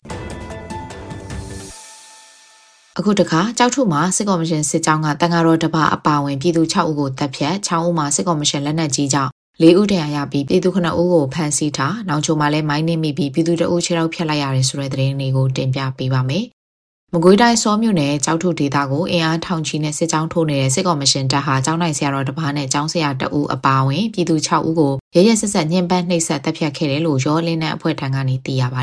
အခုတခါကြောက်ထုမှာစစ်ကော်မရှင်စစ်ကြောင်းကတန်ဃာတော်တပအပါဝင်ပြည်သူ၆ဦးကိုတပ်ဖြတ်၆ဦးမှာစစ်ကော်မရှင်လက်နက်ကြီးကြောင့်၄ဦးတန်ရာရပြီးပြည်သူခုနှစ်ဦးကိုဖမ်းဆီးထားနောက်ချိုမှာလည်းမိုင်းနှိမ့်မိပြီးပြည်သူတအုပ်ခြေထောက်ဖြတ်လိုက်ရတယ်ဆိုတဲ့သတင်းတွေကိုတင်ပြပေးပါမယ်။မကွေးတိုင်းစောမြို့နယ်ကြောက်ထုဒေသကိုအင်အားထောင်ချီနဲ့စစ်ကြောင်းထိုးနေတဲ့စစ်ကော်မရှင်တပ်ဟာကျောင်းနိုင်ဆရာတော်တပားနဲ့ကျောင်းဆရာတအုပ်အပါဝင်ပြည်သူ၆ဦးကိုရရဆက်ဆက်ညှဉ်းပန်းနှိပ်စက်တပ်ဖြတ်ခဲ့တယ်လို့ရောလင်းတဲ့အဖွဲ့ထံကနေသိရပါတယ်။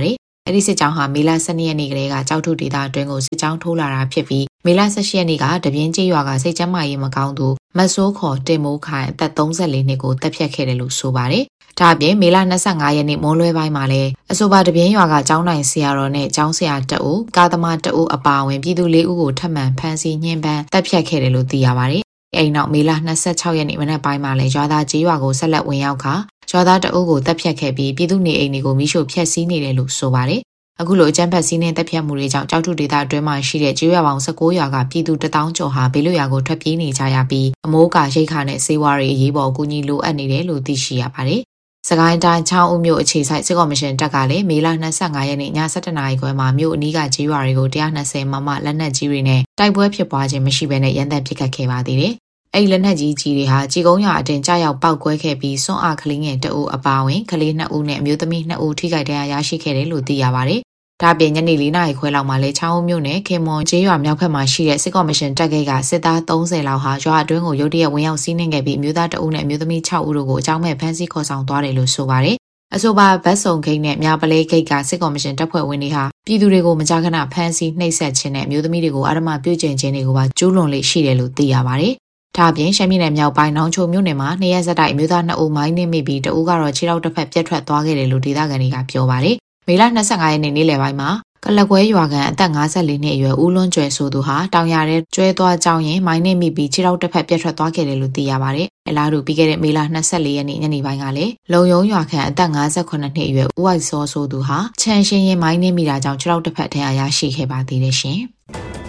အဲ့ဒီစစ်ကြောင်းဟာမေလ十二ရက်နေ့ကလေးကကြောက်ထုဒေသအတွင်းကိုစစ်ကြောင်းထိုးလာတာဖြစ်ပြီးမေလ十၈ရက်နေ့ကတပြင်းကျေးရွာကစိတ်ကျမ်းမာရေးမကောင်းသူမဆိုးခေါ်တင်မိုးခိုင်အသက်三十四နှစ်ကိုတပ်ဖြတ်ခဲ့တယ်လို့ဆိုပါတယ်။ဒါအပြင်မေလ二十五ရက်နေ့မိုးလွဲပိုင်းမှာလည်းအဆိုပါတပြင်းရွာကကျောင်းနိုင်ဆရာတော်နဲ့ကျောင်းဆရာတအုပ်ကာသမာတအုပ်အပါအဝင်ပြည်သူလေးဦးကိုထပ်မံဖမ်းဆီးညှဉ်းပန်းတပ်ဖြတ်ခဲ့တယ်လို့သိရပါတယ်။အဲ့နောက်မေလ二十六ရက်နေ့မနက်ပိုင်းမှာလည်းရွာသားကျေးရွာကိုဆက်လက်ဝင်ရောက်ခါရွာသားတအုပ်ကိုတပ်ဖြတ်ခဲ့ပြီးပြည်သူနေအိမ်တွေကိုမိရှို့ဖျက်ဆီးနေတယ်လို့ဆိုပါတယ်။အခုလိုအကြမ်းဖက်စီးနှင်းတပ်ဖြတ်မှုတွေကြောင့်ကြောက်ထုဒေသအတွင်းမှာရှိတဲ့ကျေးရွာပေါင်း十九ရွာကပြည်သူတစ်သောင်းကျော်ဟာဘေးလွတ်ရာကိုထွက်ပြေးနေကြရပြီးအမိုးအကာရိတ်ခါနဲ့ဆေးဝါးတွေအရေးပေါ်အကူအညီလိုအပ်နေတယ်လို့သိရှိရပါတယ်။စကိုင်းတိုင်းချောင်းဦးမြို့အခြေစိုက်စစ်ကော်မရှင်တပ်ကလည်းမေလ二十五ရက်နေ့ည၁၁နာရီခွဲမှာမြို့အနီးကကျေးရွာတွေကိုone hundred twentyမမလက်နက်ကြီးတွေနဲ့တိုက်ပွဲဖြစ်ပွားခြင်းမရှိဘဲနဲ့ရန်တပ်ပစ်ခတ်ခဲ့ပါသေးတယ်။အဲ့လက်နက်ကြီးကြီးတွေဟာကြီးကုန်းရွာအတွင်းကြားရောက်ပောက်ကွဲခဲ့ပြီးစွန့်အားကလေးငယ်တအုပ်အပါဝင်ကလေးနှစ်ဦးနဲ့အမျိုးသမီးနှစ်ဦးထိခိုက်ဒဏ်ရာရရှိခဲ့တယ်လို့သိရပါတယ်။ဒါပြင်ညနေ၄နာရီခွဲလောက်မှာလဲချောင်းဦးမြို့နယ်ခင်မွန်ကျေးရွာမြောက်ဘက်မှာရှိတဲ့စစ်ကော်မရှင်တပ်ကကစစ်သား三十လောက်ဟာရွာအတွင်းကိုရုတ်တရက်ဝင်ရောက်စီးနှင်ခဲ့ပြီးအမျိုးသားတအုပ်နဲ့အမျိုးသမီး၆ဦးတို့ကိုအကြောင်းမဲ့ဖမ်းဆီးခေါ်ဆောင်သွားတယ်လို့ဆိုပါတယ်။အဆိုပါဗတ်စုံဂိတ်နဲ့မြပလဲဂိတ်ကစစ်ကော်မရှင်တပ်ဖွဲ့ဝင်တွေဟာပြည်သူတွေကိုမကြာခဏဖမ်းဆီးနှိပ်စက်ခြင်းနဲ့အမျိုးသမီးတွေကိုအာဓမပြုကျင့်ခြင်းတွေကိုပါကျူးလွန်လေရှိတယ်လို့သိရပါတယ်။ဒါအပြင်ရှမ်းပြည်နယ်မြောက်ပိုင်းနောင်ချိုမြို့နယ်မှာနှစ်ရက်ဆက်တိုက်အမျိုးသားနှစ်ဦးမိုင်းနှင်းမိပြီးတဦးကတော့ခြေထောက်တစ်ဖက်ပြတ်ထွက်သွားခဲ့တယ်လို့ဒေသခံတွေကပြောပါတယ်။မေလ二十五ရက်နေ့နေ့လယ်ပိုင်းမှာကလကွဲရွာကန်အသက်၅၄နှစ်အရွယ်ဦးလွန်းကျွယ်ဆိုသူဟာတောင်ရတဲ့ကျွဲသွားကြောင်းရင်မိုင်းနှင်းမိပြီးခြေထောက်တစ်ဖက်ပြတ်ထွက်သွားခဲ့တယ်လို့သိရပါတယ်။အလားတူပြီးခဲ့တဲ့မေလ二十四ရက်နေ့ညနေပိုင်းကလည်းလုံယုံရွာကန်အသက်၅၇နှစ်အရွယ်ဦးဝိုက်စောဆိုသူဟာချန်ရှင်းရင်မိုင်းနှင်းမိတာကြောင့်ခြေထောက်တစ်ဖက်ထရရရှိခဲ့ပါသေးတယ်ရှင်။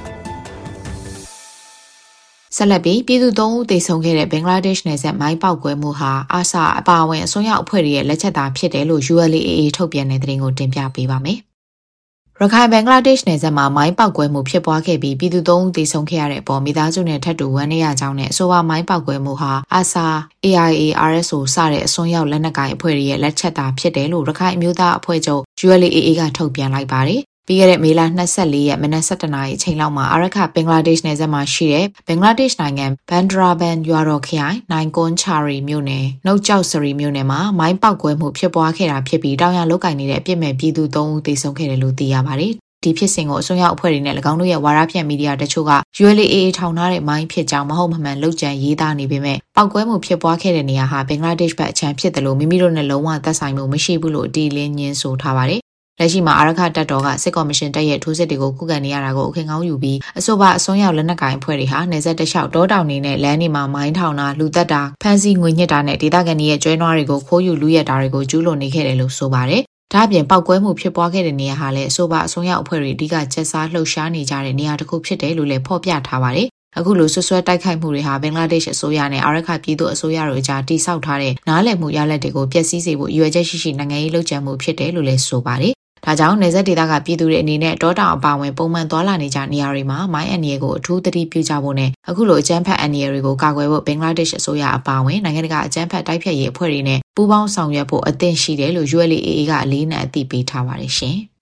ဆက်လက်ပြီးပြည်သူသုံးဦးသေဆုံးခဲ့တဲ့ဘင်္ဂလားဒေ့ရှ်နယ်စပ်မိုင်းပေါက်ကွဲမှုဟာအာဆာအပါအဝင်အစွန်းရောက်အဖွဲ့တွေရဲ့လက်ချက်သာဖြစ်တယ်လို့ U L A A ထုတ်ပြန်တဲ့သတင်းကိုတင်ပြပေးပါမယ်။ရခိုင်ဘင်္ဂလားဒေ့ရှ်နယ်စပ်မှာမိုင်းပေါက်ကွဲမှုဖြစ်ပွားခဲ့ပြီးပြည်သူသုံးဦးသေဆုံးခဲ့ရတဲ့အပေါ်မိသားစုနဲ့ထပ်တူဝမ်းနည်းရကြောင်းနဲ့အဆိုပါမိုင်းပေါက်ကွဲမှုဟာအာဆာ A I A R S O စတဲ့အစွန်းရောက်လက်နက်ကိုင်အဖွဲ့တွေရဲ့လက်ချက်သာဖြစ်တယ်လို့ရခိုင်အမျိုးသားအဖွဲ့ချုပ် U L A A ကထုတ်ပြန်လိုက်ပါတယ်။ပြီးခဲ့တဲ့မေလ二十四ရက်မနက်၁၁နာရီအချိန်လောက်မှာအာရခဘင်္ဂလားဒေ့ရှ်နယ်စပ်မှာရှိတဲ့ဘင်္ဂလားဒေ့ရှ်နိုင်ငံဘန်ဒရာဘန်ရွာတော်ခရိုင်နိုင်ကွန်ချာရီမြို့နယ်နှုတ်ကျောက်စရီမြို့နယ်မှာမိုင်းပေါက်ကွဲမှုဖြစ်ပွားခဲ့တာဖြစ်ပြီးတောင်ရလုတ်ကင်နေတဲ့အပြစ်မဲ့ပြည်သူသုံးဦးသေဆုံးခဲ့တယ်လို့သိရပါတယ်။ဒီဖြစ်စဉ်ကိုအစွန်းရောက်အဖွဲ့တွေနဲ့၎င်းတို့ရဲ့ဝါရဖြန့်မီဒီယာတချို့က U L A A ထောင်ထားတဲ့မိုင်းဖြစ်ကြောင်းမဟုတ်မမှန်လုပ်ကြံရေးသားနေပေမဲ့ပောက်ကွဲမှုဖြစ်ပွားခဲ့တဲ့နေရာဟာဘင်္ဂလားဒေ့ရှ်ဘက်အချမ်းဖြစ်တယ်လို့မိမိတို့နဲ့လုံးဝသက်ဆိုင်မှုမရှိဘူးလို့အတီးလင်းညင်းဆိုထားပါတယ်။လက်ရှိမှာအာရခတပ်တော်ကစစ်ကော်မရှင်တပ်ရဲ့ထိုးစစ်တွေကိုခုခံနေရတာကိုအခင်ကောင်းယူပြီးအဆိုပါအစွန်းရောက်လက်နက်ကိုင်အဖွဲ့တွေဟာနေဆက်တလျှောက်တောတောင်တွေနဲ့လမ်းတွေမှာမိုင်းထောင်တာလူသက်တာဖမ်းဆီးငွေညှစ်တာနဲ့ဒေသခံတွေရဲ့ကျွဲနွားတွေကိုခိုးယူလူရက်တာတွေကိုကျူးလွန်နေခဲ့တယ်လို့ဆိုပါတယ်။ဒါ့အပြင်ပောက်ကွဲမှုဖြစ်ပွားခဲ့တဲ့နေရာဟာလည်းအဆိုပါအစွန်းရောက်အဖွဲ့တွေအဓိကချက်စားလှုပ်ရှားနေကြတဲ့နေရာတစ်ခုဖြစ်တယ်လို့လည်းဖော်ပြထားပါတယ်။အခုလိုဆွဆွဲတိုက်ခိုက်မှုတွေဟာဘင်္ဂလားဒေ့ရှ်အစိုးရနဲ့အာရခပြည်သူအစိုးရတို့ကြားတိစောက်ထားတဲ့နားလည်မှုရလဒ်တွေကိုပျက်စီးစေဖို့ရည်ရွယ်ချက်ရှိရှိနိုင်ငံရေးလှုပ်ရှားမှုဖြစ်တယ်လို့လည်းဆိုပါတယ်။ဒါကြောင့်နယ်စပ်ဒေသကပြည်သူတွေအနေနဲ့တောတောင်အပါအဝင်ပုံမှန်သွားလာနေကြနေရာတွေမှာမိုင်းအန်ရီကိုအထူးသတိပြုကြဖို့နဲ့အခုလိုအကြမ်းဖက်အန်ရီတွေကိုကာကွယ်ဖို့ဘင်္ဂလားဒေ့ရှ်အစိုးရအပါအဝင်နိုင်ငံတကာအကြမ်းဖက်တိုက်ဖျက်ရေးအဖွဲ့တွေနဲ့ပူးပေါင်းဆောင်ရွက်ဖို့အသင့်ရှိတယ်လို့ U L A A ကအလေးနက်အသိပေးထားပါတယ်ရှင်။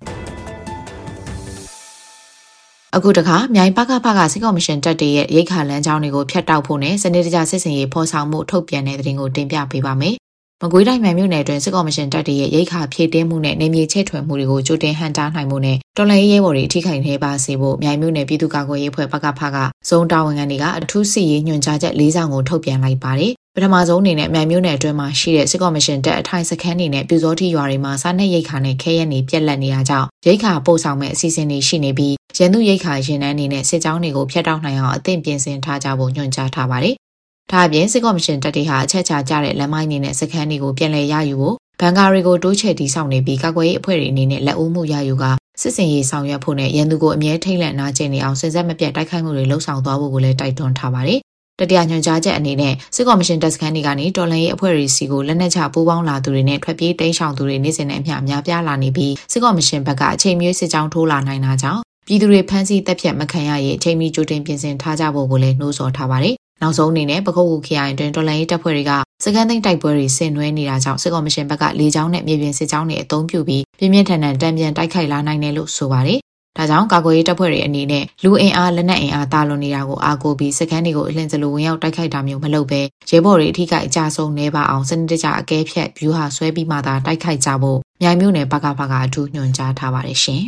အခုတခါမြိုင်ပကဖကစစ်ကော်မရှင်တပ်တွေရဲ့ရိတ်ခါလမ်းကြောင်းတွေကိုဖျက်တောက်ဖို့နဲ့စနစ်တကျစစ်စင်ရေးဖော်ဆောင်မှုထုတ်ပြန်တဲ့သတင်းကိုတင်ပြပေးပါမယ်။မကွေးတိုင်းမြိုင်မြို့နယ်တွင်စစ်ကော်မရှင်တပ်တွေရဲ့ရိတ်ခါဖြည့်တင်းမှုနဲ့နေမြေချဲ့ထွင်မှုတွေကိုကြိုတင်ဟန်တားနိုင်မှုနဲ့တော်လှန်ရေးရဲဘော်တွေထိခိုက်နေပါစေဖို့မြိုင်မြို့နယ်ပြည်သူ့ကာကွယ်ရေးအဖွဲ့ပကဖကဇုံတာဝန်ခံတွေကအထူးစစ်ရေးညွှန်ကြားချက်၄စောင်ကိုထုတ်ပြန်လိုက်ပါတယ်။ပထမဆုံးအနေနဲ့မြိုင်မြို့နယ်အတွင်းမှာရှိတဲ့စစ်ကော်မရှင်တပ်အထိုင်စခန်းတွေနဲ့ပြူစောတိရွာတွေမှာစားနပ်ရိတ်ခါနဲ့ခဲရက်နေပြက်လက်နေတာကြောင့်ရိတ်ခါပို့ဆောင်မဲ့အစီအစဉ်တွေရှိနေပြီးရန်သူရိတ်ခါရင်နှန်းနေနဲ့စစ်ကြောင်းတွေကိုဖျက်တောက်နိုင်အောင်အသင့်ပြင်ဆင်ထားကြဖို့ညွှန်ကြားထားပါတယ်။ဒါအပြင်စစ်ကော်မရှင်တပ်တွေဟာအချက်ချာကြတဲ့လမ်းမိုင်းတွေနဲ့စခန်းတွေကိုပြန်လည်ရယူဖို့ဘန်ကာတွေကိုတိုးချဲ့တီးဆောင်နေပြီးကာကွယ်ရေးအဖွဲ့တွေအနေနဲ့လက်ဦးမှုရယူကစစ်စင်ရေးဆောင်ရွက်ဖို့နဲ့ရန်သူကိုအမြဲထိတ်လန့်နာကျင်နေအောင်စင်ဆက်မပြတ်တိုက်ခိုက်မှုတွေလှုံ့ဆော်သွားဖို့ကိုလည်းတိုက်တွန်းထားပါတယ်။တတိယညွှန်ကြားချက်အနေနဲ့စစ်ကော်မရှင်တပ်စခန်းတွေကနေတော်လှန်ရေးအဖွဲ့တွေစီကိုလက်နက်ချပူးပေါင်းလာသူတွေနဲ့ထွက်ပြေးတိမ်းရှောင်သူတွေနေ့စဉ်နဲ့အမျှများပြားလာနေပြီးစစ်ကော်မရှင်ဘက်ကအချိန်မရွေးစစ်ကြောင်းထိုးလာနိုင်တာကြောင့်ပြည်သူတွေဖမ်းဆီးတပ်ဖြတ်မခံရရေးအချိန်မီကြိုတင်ပြင်ဆင်ထားကြဖို့ကိုလည်းနှိုးဆော်ထားပါတယ်။နောက်ဆုံးအနေနဲ့ပခုတ်ကူခရိုင်တွင်တော်လှန်ရေးတပ်ဖွဲ့တွေကစကန်သိန်းတိုက်ပွဲတွေဆင်နွှဲနေတာကြောင့်စစ်ကော်မရှင်ဘက်ကလေကြောင်းနဲ့မြေပြင်စစ်ကြောင်းတွေအသုံးပြုပြီးပြင်းပြင်းထန်ထန်တံပြန်တိုက်ခိုက်လာနိုင်တယ်လို့ဆိုပါတယ်။ဒါကြောင့်ကာကွယ်ရေးတပ်ဖွဲ့တွေအနေနဲ့လူအင်အားလက်နက်အင်အားတာလွန်နေတာကိုအားကိုးပြီးစကန်တွေကိုအလင်းစလိုဝင်ရောက်တိုက်ခိုက်တာမျိုးမလုပ်ဘဲရဲဘော်တွေအထိကအကြဆုံးနေပါအောင်စနစ်တကျအကဲဖြတ်ဗျူဟာဆွဲပြီးမှသာတိုက်ခိုက်ကြဖို့မြိုင်မြို့နယ်ပကဖကအထူးညွှန်ကြားထားပါတယ်ရှင်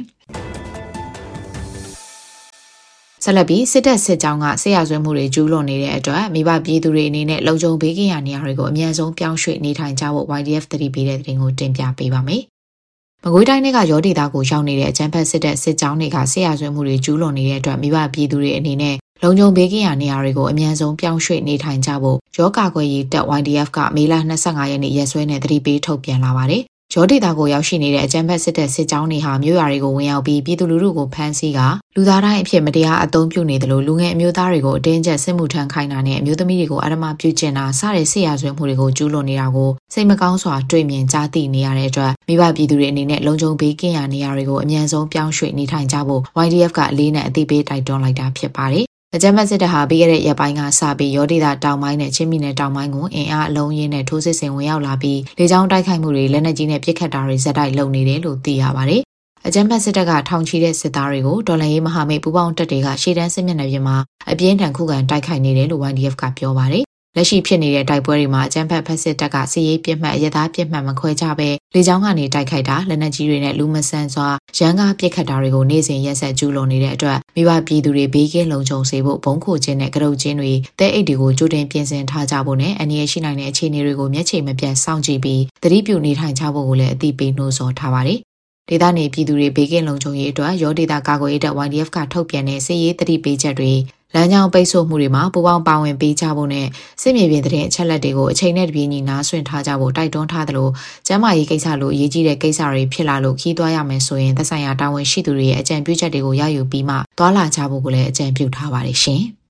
ဆက်လက်ပြီးစစ်တပ်စစ်ကြောင်းကဆေးရဆွဲမှုတွေကျူးလွန်နေတဲ့အတွက်မိဘပြည်သူတွေအနေနဲ့လုံခြုံဘေးကင်းရာနေရာတွေကိုအမြန်ဆုံးပြောင်းရွှေ့နေထိုင်ကြဖို့ Y D F သတိပေးတဲ့သတင်းကိုတင်ပြပေးပါမယ်။မကွေးတိုင်းကရောဒေသကိုရောက်နေတဲ့အကြမ်းဖက်စစ်တပ်စစ်ကြောင်းတွေကဆေးရဆွဲမှုတွေကျူးလွန်နေတဲ့အတွက်မိဘပြည်သူတွေအနေနဲ့လုံခြုံဘေးကင်းရာနေရာတွေကိုအမြန်ဆုံးပြောင်းရွှေ့နေထိုင်ကြဖို့ရောကာကွယ်ရေးတပ် Y D F ကမေလ၂၅ရက်နေ့ရက်စွဲနဲ့သတိပေးထုတ်ပြန်လာပါတယ်။ရောဒေသကိုရောက်ရှိနေတဲ့အကြမ်းဖက်စစ်တပ်စစ်ကြောင်းတွေဟာမြို့ရွာတွေကိုဝင်ရောက်ပြီးပြည်သူလူထုကိုဖမ်းဆီးကလူသားတိုင်းအဖြစ်မတရားအသုံးပြုနေတယ်လို့လူငယ်အမျိုးသားတွေကိုအတင်းကျပ်စစ်မှုထမ်းခိုင်းတာနဲ့အမျိုးသမီးတွေကိုအဓမ္မပြုကျင့်တာစတဲ့ဆေးရဆွဲမှုတွေကိုကျူးလွန်နေတာကိုစိတ်မကောင်းစွာတွေ့မြင်ကြားသိနေရတဲ့အတွက်မိဘပြည်သူတွေအနေနဲ့လုံခြုံဘေးကင်းရာနေရာတွေကိုအမြန်ဆုံးပြောင်းရွှေ့နေထိုင်ကြဖို့ Y D F ကအလေးနဲ့အသိပေးတိုက်တွန်းလိုက်တာဖြစ်ပါတယ်။အကြမ်းဖက်စစ်တပ်ဟာပြီးခဲ့တဲ့ရက်ပိုင်းကစပြီးရောဒေသတောင်ပိုင်းနဲ့ချင်းပြည်နယ်တောင်ပိုင်းကိုအင်အားအလုံးရင်းနဲ့ထိုးစစ်ဆင်ဝင်ရောက်လာပြီးလေကြောင်းတိုက်ခိုက်မှုတွေလက်နက်ကြီးနဲ့ပစ်ခတ်တာတွေဇက်တိုက်လုပ်နေတယ်လို့သိရပါတယ်။အကြမ်းဖက်စစ်တပ်ကထောင်ချီတဲ့စစ်သားတွေကိုဒေါ်လာရေးမဟာမိတ်ပူးပေါင်းတပ်တွေကရှေ့တန်းစစ်မျက်နှာပြင်မှာအပြင်းထန်ခုခံတိုက်ခိုက်နေတယ်လို့ Y D F ကပြောပါတယ်။လက်ရှိဖြစ်နေတဲ့တိုက်ပွဲတွေမှာအကြမ်းဖက်ဖက်စစ်တပ်ကစစ်ရေးပြစ်မှတ်အရသားပြစ်မှတ်မခွဲခြားပဲလေကြောင်းကနေတိုက်ခိုက်တာလက်နက်ကြီးတွေနဲ့လူမဆန်စွာရန်ကားပစ်ခတ်တာတွေကိုနေ့စဉ်ရက်ဆက်ကျူးလွန်နေတဲ့အတွက်မိဘပြည်သူတွေဘေးကင်းလုံခြုံစေဖို့ဘုံခိုခြင်းနဲ့ကရုတ်ခြင်းတွေတဲအိတ်တွေကိုကြိုတင်ပြင်ဆင်ထားကြဖို့နဲ့အနည်းရှိနိုင်တဲ့အခြေအနေတွေကိုမျက်ခြေမပြတ်စောင့်ကြည့်ပြီးသတိပြုနေထိုင်ကြဖို့ကိုလည်းအသိပေးနှိုးဆော်ထားပါတယ်။ဒေသနေပြည်သူတွေဘေးကင်းလုံခြုံရေးအတွက်ရောဒေသကာကွယ်ရေးတပ် Y D F ကထုတ်ပြန်တဲ့စစ်ရေးသတိပေးချက်တွေလမ်းကြောင်းပိတ်ဆို့မှုတွေမှာပူးပေါင်းပါဝင်ပေးကြဖို့နဲ့စစ်မြေပြင်တဲ့အချက်လက်တွေကိုအချိန်နဲ့တပြေးညီနားဆွင့်ထားကြဖို့တိုက်တွန်းထားသလိုကျန်းမာရေးကိစ္စလိုအရေးကြီးတဲ့ကိစ္စတွေဖြစ်လာလို့ခီးသွားရမယ်ဆိုရင်သက်ဆိုင်ရာတာဝန်ရှိသူတွေရဲ့အကြံပြုချက်တွေကိုရယူပြီးမှသွားလာကြဖို့ကိုလည်းအကြံပြုထားပါတယ်ရှင်။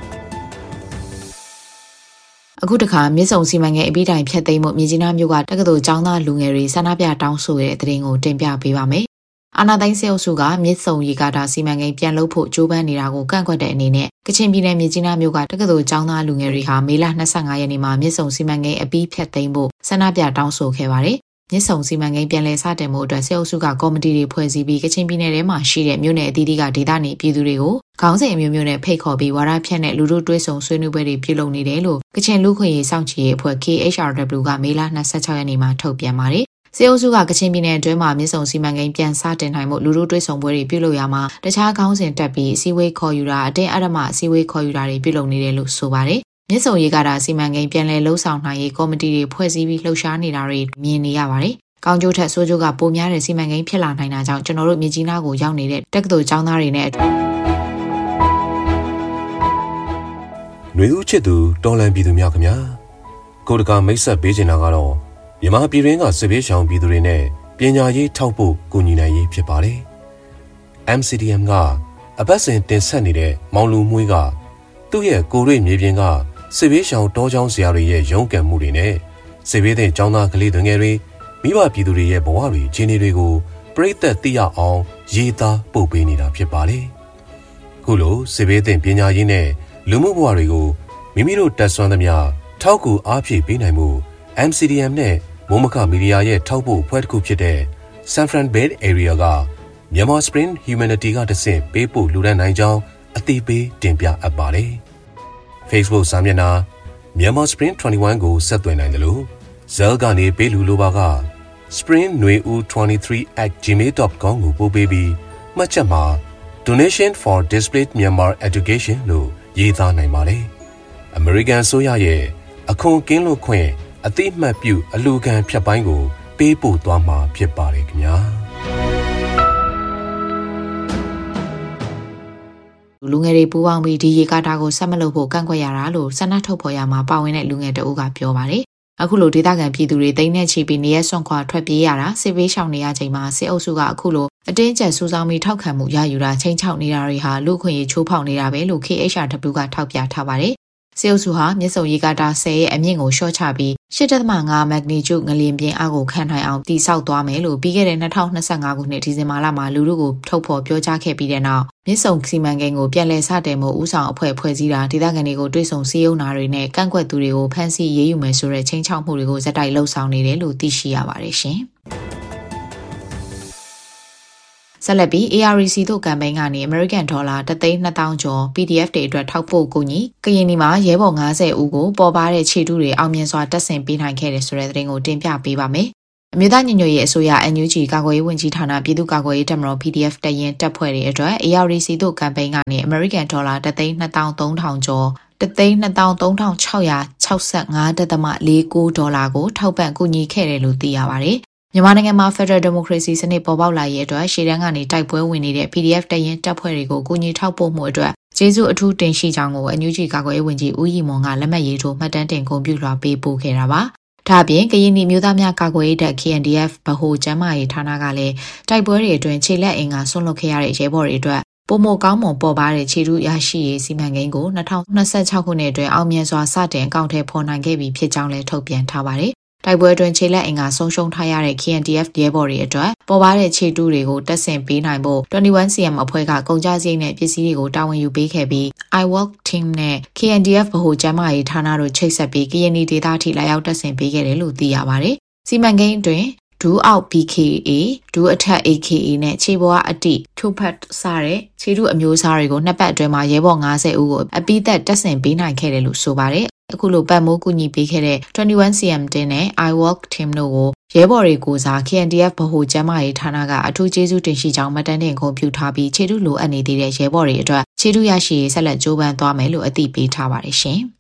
အခုတခါမြစ်ဆုံစီမံကိန်းအပြီးတိုင်ဖျက်သိမ်းမှုမြင်းကြီးနားမြို့ကတက္ကသိုလ်ကျောင်းသားလူငယ်တွေဆန္ဒပြတောင်းဆိုတဲ့သတင်းကိုတင်ပြပေးပါမယ်။အာဏာသိမ်းစစ်အုပ်စုကမြစ်ဆုံရေကာတာစီမံကိန်းပြန်လုပ်ဖို့ကြိုးပမ်းနေတာကိုကန့်ကွက်တဲ့အနေနဲ့ကချင်ပြည်နယ်မြစ်ကြီးနားမြို့ကတက္ကသိုလ်ကျောင်းသားလူငယ်တွေဟာမေလ၂၅ရက်နေ့မှာမြစ်ဆုံစီမံကိန်းအပြီးဖျက်သိမ်းဖို့ဆန္ဒပြတောင်းဆိုခဲ့ပါတယ်။မြစ်ဆုံစီမံကိန်းပြန်လည်စတင်မှုအတွက်စစ်အုပ်စုကကော်မတီတွေဖွဲ့စည်းပြီးကချင်ပြည်နယ်ထဲမှာရှိတဲ့မြို့နယ်အသီးသီးကဒေသနေပြည်သူတွေကိုခေါင်းစဉ်အမျိုးမျိုးနဲ့ဖိတ်ခေါ်ပြီးဝါဒဖြန့်တဲ့လူထုတွဲဆုံဆွေးနွေးပွဲတွေပြုလုပ်နေတယ်လို့ကချင်လူခွင့်ရေးစောင့်ကြည့်ရေးအဖွဲ့ K H R W ကမေလ၂၆ရက်နေ့မှာထုတ်ပြန်ပါတယ်။စစ်အုပ်စုကကချင်ပြည်နယ်အတွင်းမှာမြစ်ဆုံစီမံကိန်းပြန်စတင်နိုင်မှုလူထုတွဲဆုံပွဲတွေပြုလုပ်ရမှာတခြားခေါင်းစဉ်တက်ပြီးအစည်းအဝေးခေါ်ယူတာအတင်းအဓမ္မအစည်းအဝေးခေါ်ယူတာတွေပြုလုပ်နေတယ်လို့ဆိုပါတယ်။မြစ်ဆုံရေကာတာစီမံကိန်းပြန်လည်လှုပ်ဆောင်နိုင်ရေးကော်မတီတွေဖွဲ့စည်းပြီးလှုပ်ရှားနေတာတွေမြင်နေရပါတယ်။ကောင်းကျိုးထက်ဆိုးကျိုးကပိုများတဲ့စီမံကိန်းဖြစ်လာနိုင်တာကြောင့်ကျွန်တော်တို့မြစ်ကြီးနားကိုရောက်နေတဲ့တက္ကသိုလ်ကျောင်းသားတွေနဲ့ຫນွေဦးချစ်သူတော်လန်ပြည်သူများခင်ဗျာကိုတကာမိတ်ဆက်ပေးချင်တာကတော့မြန်မာပြည်တွင်းကစစ်ဘေးရှောင်ပြည်သူတွေနဲ့ပညာရေးထောက်ဖို့ကူညီနိုင်ရေးဖြစ်ပါတယ်။ M C D M ကအပတ်စဉ်တင်ဆက်နေတဲ့မောင်လူမွှေးကသူ့ရဲ့ကိုရိမြေပြင်ကစစ်ဘေးရှောင်တောကျောင်းဆရာတွေရဲ့ရုန်းကန်မှုတွေနဲ့စစ်ဘေးသင့်ကျောင်းသားကလေးငယ်တွေမိဘပြည်သူတွေရဲ့ဘဝတွေခြေနေတွေကိုပြိသက်သိရအောင်ရေးသားပို့ပေးနေတာဖြစ်ပါတယ်။ခုလိုစစ်ဘေးသင့်ပညာရေးနဲ့လူမှုဘဝတွေကိုမိမိတို့တက်ဆွမ်းသမျှထောက်ကူအားဖြည့်ပေးနိုင်မှု M C D M နဲ့မိုးမခမီဒီယာရဲ့ထောက်ပို့အဖွဲ့တစ်ခုဖြစ်တဲ့ Sanfran Bay Area ကမြန်မာ Spring Humanity ကတဆင့်ပေးပို့လူဒန်းနိုင်ကြောင်းအသိပေးတင်ပြအပ်ပါတယ်။ Facebook စာမျက်နှာမြန်မာ Spring ၂၁ကိုဆက်သွယ်နိုင်တယ်လို့ Zell ကနေပေးလူလိုပါက spring nui u twenty-three at gmail dot com ကိုပို့ပေးပြီးမှတ်ချက်မှာ Donation for Displaced Myanmar Education လို့ရေးသားနိုင်ပါတယ်။ American ဆိုရရဲ့အခွန်ကင်းလွတ်ခွင့်အတိအမှတ်ပြုအလူခံဖြတ်ပိုင်းကိုပေးပို့သွားမှာဖြစ်ပါတယ်ခင်ဗျာလူငယ်တွေပူးပေါင်းပြီးဒီရေကာတာကိုဆက်မလုပ်ဖို့ကန့်ကွက်ရတာလို့ဆန္ဒထုတ်ဖော်ရမှာပါဝင်တဲ့လူငယ်တအုပ်ကပြောပါတယ်အခုလိုဒေသခံပြည်သူတွေတိတ်နဲ့ချီပြီးနေရဆွန့်ခွာထွက်ပြေးရတာစစ်ဘေးရှောင်နေရချိန်မှာစစ်အုပ်စုကအခုလိုအတင်းကျပ်စူးစောင်းပြီးထောက်ခံမှုရယူတာချိန်ချောက်နေတာတွေဟာလူခွင့်ရေးချိုးဖောက်နေတာပဲလို့ K H R W ကထောက်ပြထားပါတယ်စစ်အုပ်စုဟာမြစ်ဆုံရေကာတာဆယ်ရဲ့အမြင့်ကိုလျှော့ချပြီး eight point five မက်ဂနီကျုငလျင်ပြင်းအားကိုခံနိုင်အောင်တည်ဆောက်သွားမယ်လို့ပြီးခဲ့တဲ့twenty twenty-fiveခုနှစ်ဒီဇင်ဘာလမှာလူထုကိုထုတ်ဖော်ပြောကြားခဲ့ပြီးတဲ့နောက်မြစ်ဆုံစီမံကိန်းကိုပြန်လည်စတင်မှုဦးဆောင်အဖွဲ့ဖွဲ့စည်းတာဒေသခံတွေကိုတွေ့ဆုံစည်းရုံးတာတွေနဲ့ကန့်ကွက်သူတွေကိုဖမ်းဆီးရေးယူမယ်ဆိုတဲ့ချိန်ချောက်မှုတွေကိုဇက်တိုက်လှုပ်ဆောင်နေတယ်လို့သိရှိရပါတယ်ရှင်ဆက်လက်ပြီး A R E C တို့ကမ်ပိန်းကနေ American Dollar oneသိန်းtwo thousandကျော် P D F တွေအတွက်ထောက်ပို့ကူညီကရင်နီမှာရဲဘော်fiftyဦးကိုပေါ်ပါတဲ့ခြေတုတွေအောင်မြင်စွာတက်ဆင်ပေးနိုင်ခဲ့တယ်ဆိုတဲ့သတင်းကိုတင်ပြပေးပါမယ်အမျိုးသားညီညွတ်ရေးအစိုးရ N U G ကာကွယ်ရေးဝန်ကြီးဌာနပြည်သူ့ကာကွယ်ရေးတပ်မတော် P D F တရင်တပ်ဖွဲ့တွေအတွက် A R D C တို့ကမ်ပိန်းကနေ American Dollar တသိန်းနှစ်သောင်းသုံးထောင်ကျော်တသိန်းနှစ်သောင်းသုံးထောင်ခြောက်ရာခြောက်ဆယ့်ငါးဒသမလေးကိုဒေါ်လာကိုထောက်ပံ့ကူညီခဲ့တယ်လို့သိရပါတယ်။မြန်မာနိုင်ငံမှာ Federal Democracy စနစ်ပေါ်ပေါက်လာရေးအတွက်ရှေ့တန်းကနေတိုက်ပွဲဝင်နေတဲ့ P D F တရင်တပ်ဖွဲ့တွေကိုကူညီထောက်ပို့မှုအတွက်ကျေးဇူးအထူးတင်ရှိကြောင်းကို N U G ကာကွယ်ရေးဝန်ကြီးဦးရီမွန်ကလက်မှတ်ရေးထိုးမှတ်တမ်းတင်ဂုဏ်ပြုလွှာပေးပို့ခဲ့တာပါ။ဒါ့အပြင်ကရင်ပြည်မျိုးသားများကာကွယ်ရေးတပ် K N D F ဗဟိုကျန်းမာရေးဌာနကလည်းတိုက်ပွဲတွေအတွင်းခြေလက်အင်ကဆွန့်လွတ်ခဲ့ရတဲ့ရဲဘော်တွေအတွက်ပုံမကောင်းမွန်ပေါ်ပါတဲ့ခြေထုရရှိရေးစီမံကိန်းကို၂၀၂၆ခုနှစ်အတွင်းအောင်မြင်စွာစတင်အကောင့်ထဲပေါ်နိုင်ခဲ့ပြီဖြစ်ကြောင်းလည်းထုတ်ပြန်ထားပါတယ်။တိုက်ပွဲအတွင်းခြေလက်အင်ကဆုံးရှုံးထားရတဲ့ K N D F ရဲဘော်တွေအတွက်ပေါ်ပါတဲ့ခြေထုတွေကိုတက်ဆင်ပေးနိုင်ဖို့၂၁ C M အဖွဲ့ကကုန်ကြစရိတ်နဲ့ပစ္စည်းတွေကိုတာဝန်ယူပေးခဲ့ပြီး I Walk Team နဲ့ K N D F ဗဟိုကျန်းမာရေးဌာနတို့ချိတ်ဆက်ပြီးကရင်ပြည်ဒေသထိလာရောက်တက်ဆင်ပေးခဲ့တယ်လို့သိရပါတယ်။စီမံကိန်းအတွင်းဒူးအောက် B K A ဒူးအထက် A K A နဲ့ခြေပေါ်အတိထုဖတ်စတဲ့ခြေထုအမျိုးအစားတွေကိုနှစ်ပတ်အတွင်းမှာရဲဘော်၅၀ဦးကိုအပိသက်တက်ဆင်ပေးနိုင်ခဲ့တယ်လို့ဆိုပါတယ်။အခုလိုပတ်မိုးကူညီပေးခဲ့တဲ့၂၁ C M တင်းနဲ့ I Walk Team တို့ကိုရဲဘော်တွေကိုစား K N D F ဗဟိုကျန်းမာရေးဌာနကအထူးကျေးဇူးတင်ရှိကြောင်းမှတ်တမ်းတင်ဂုဏ်ပြုထားပြီးခြေထုလိုအပ်နေသေးတဲ့ရဲဘော်တွေအတွက်ခြေထုရရှိရေးဆက်လက်ကြိုးပမ်းသွားမယ်လို့အသိပေးထားပါတယ်ရှင်။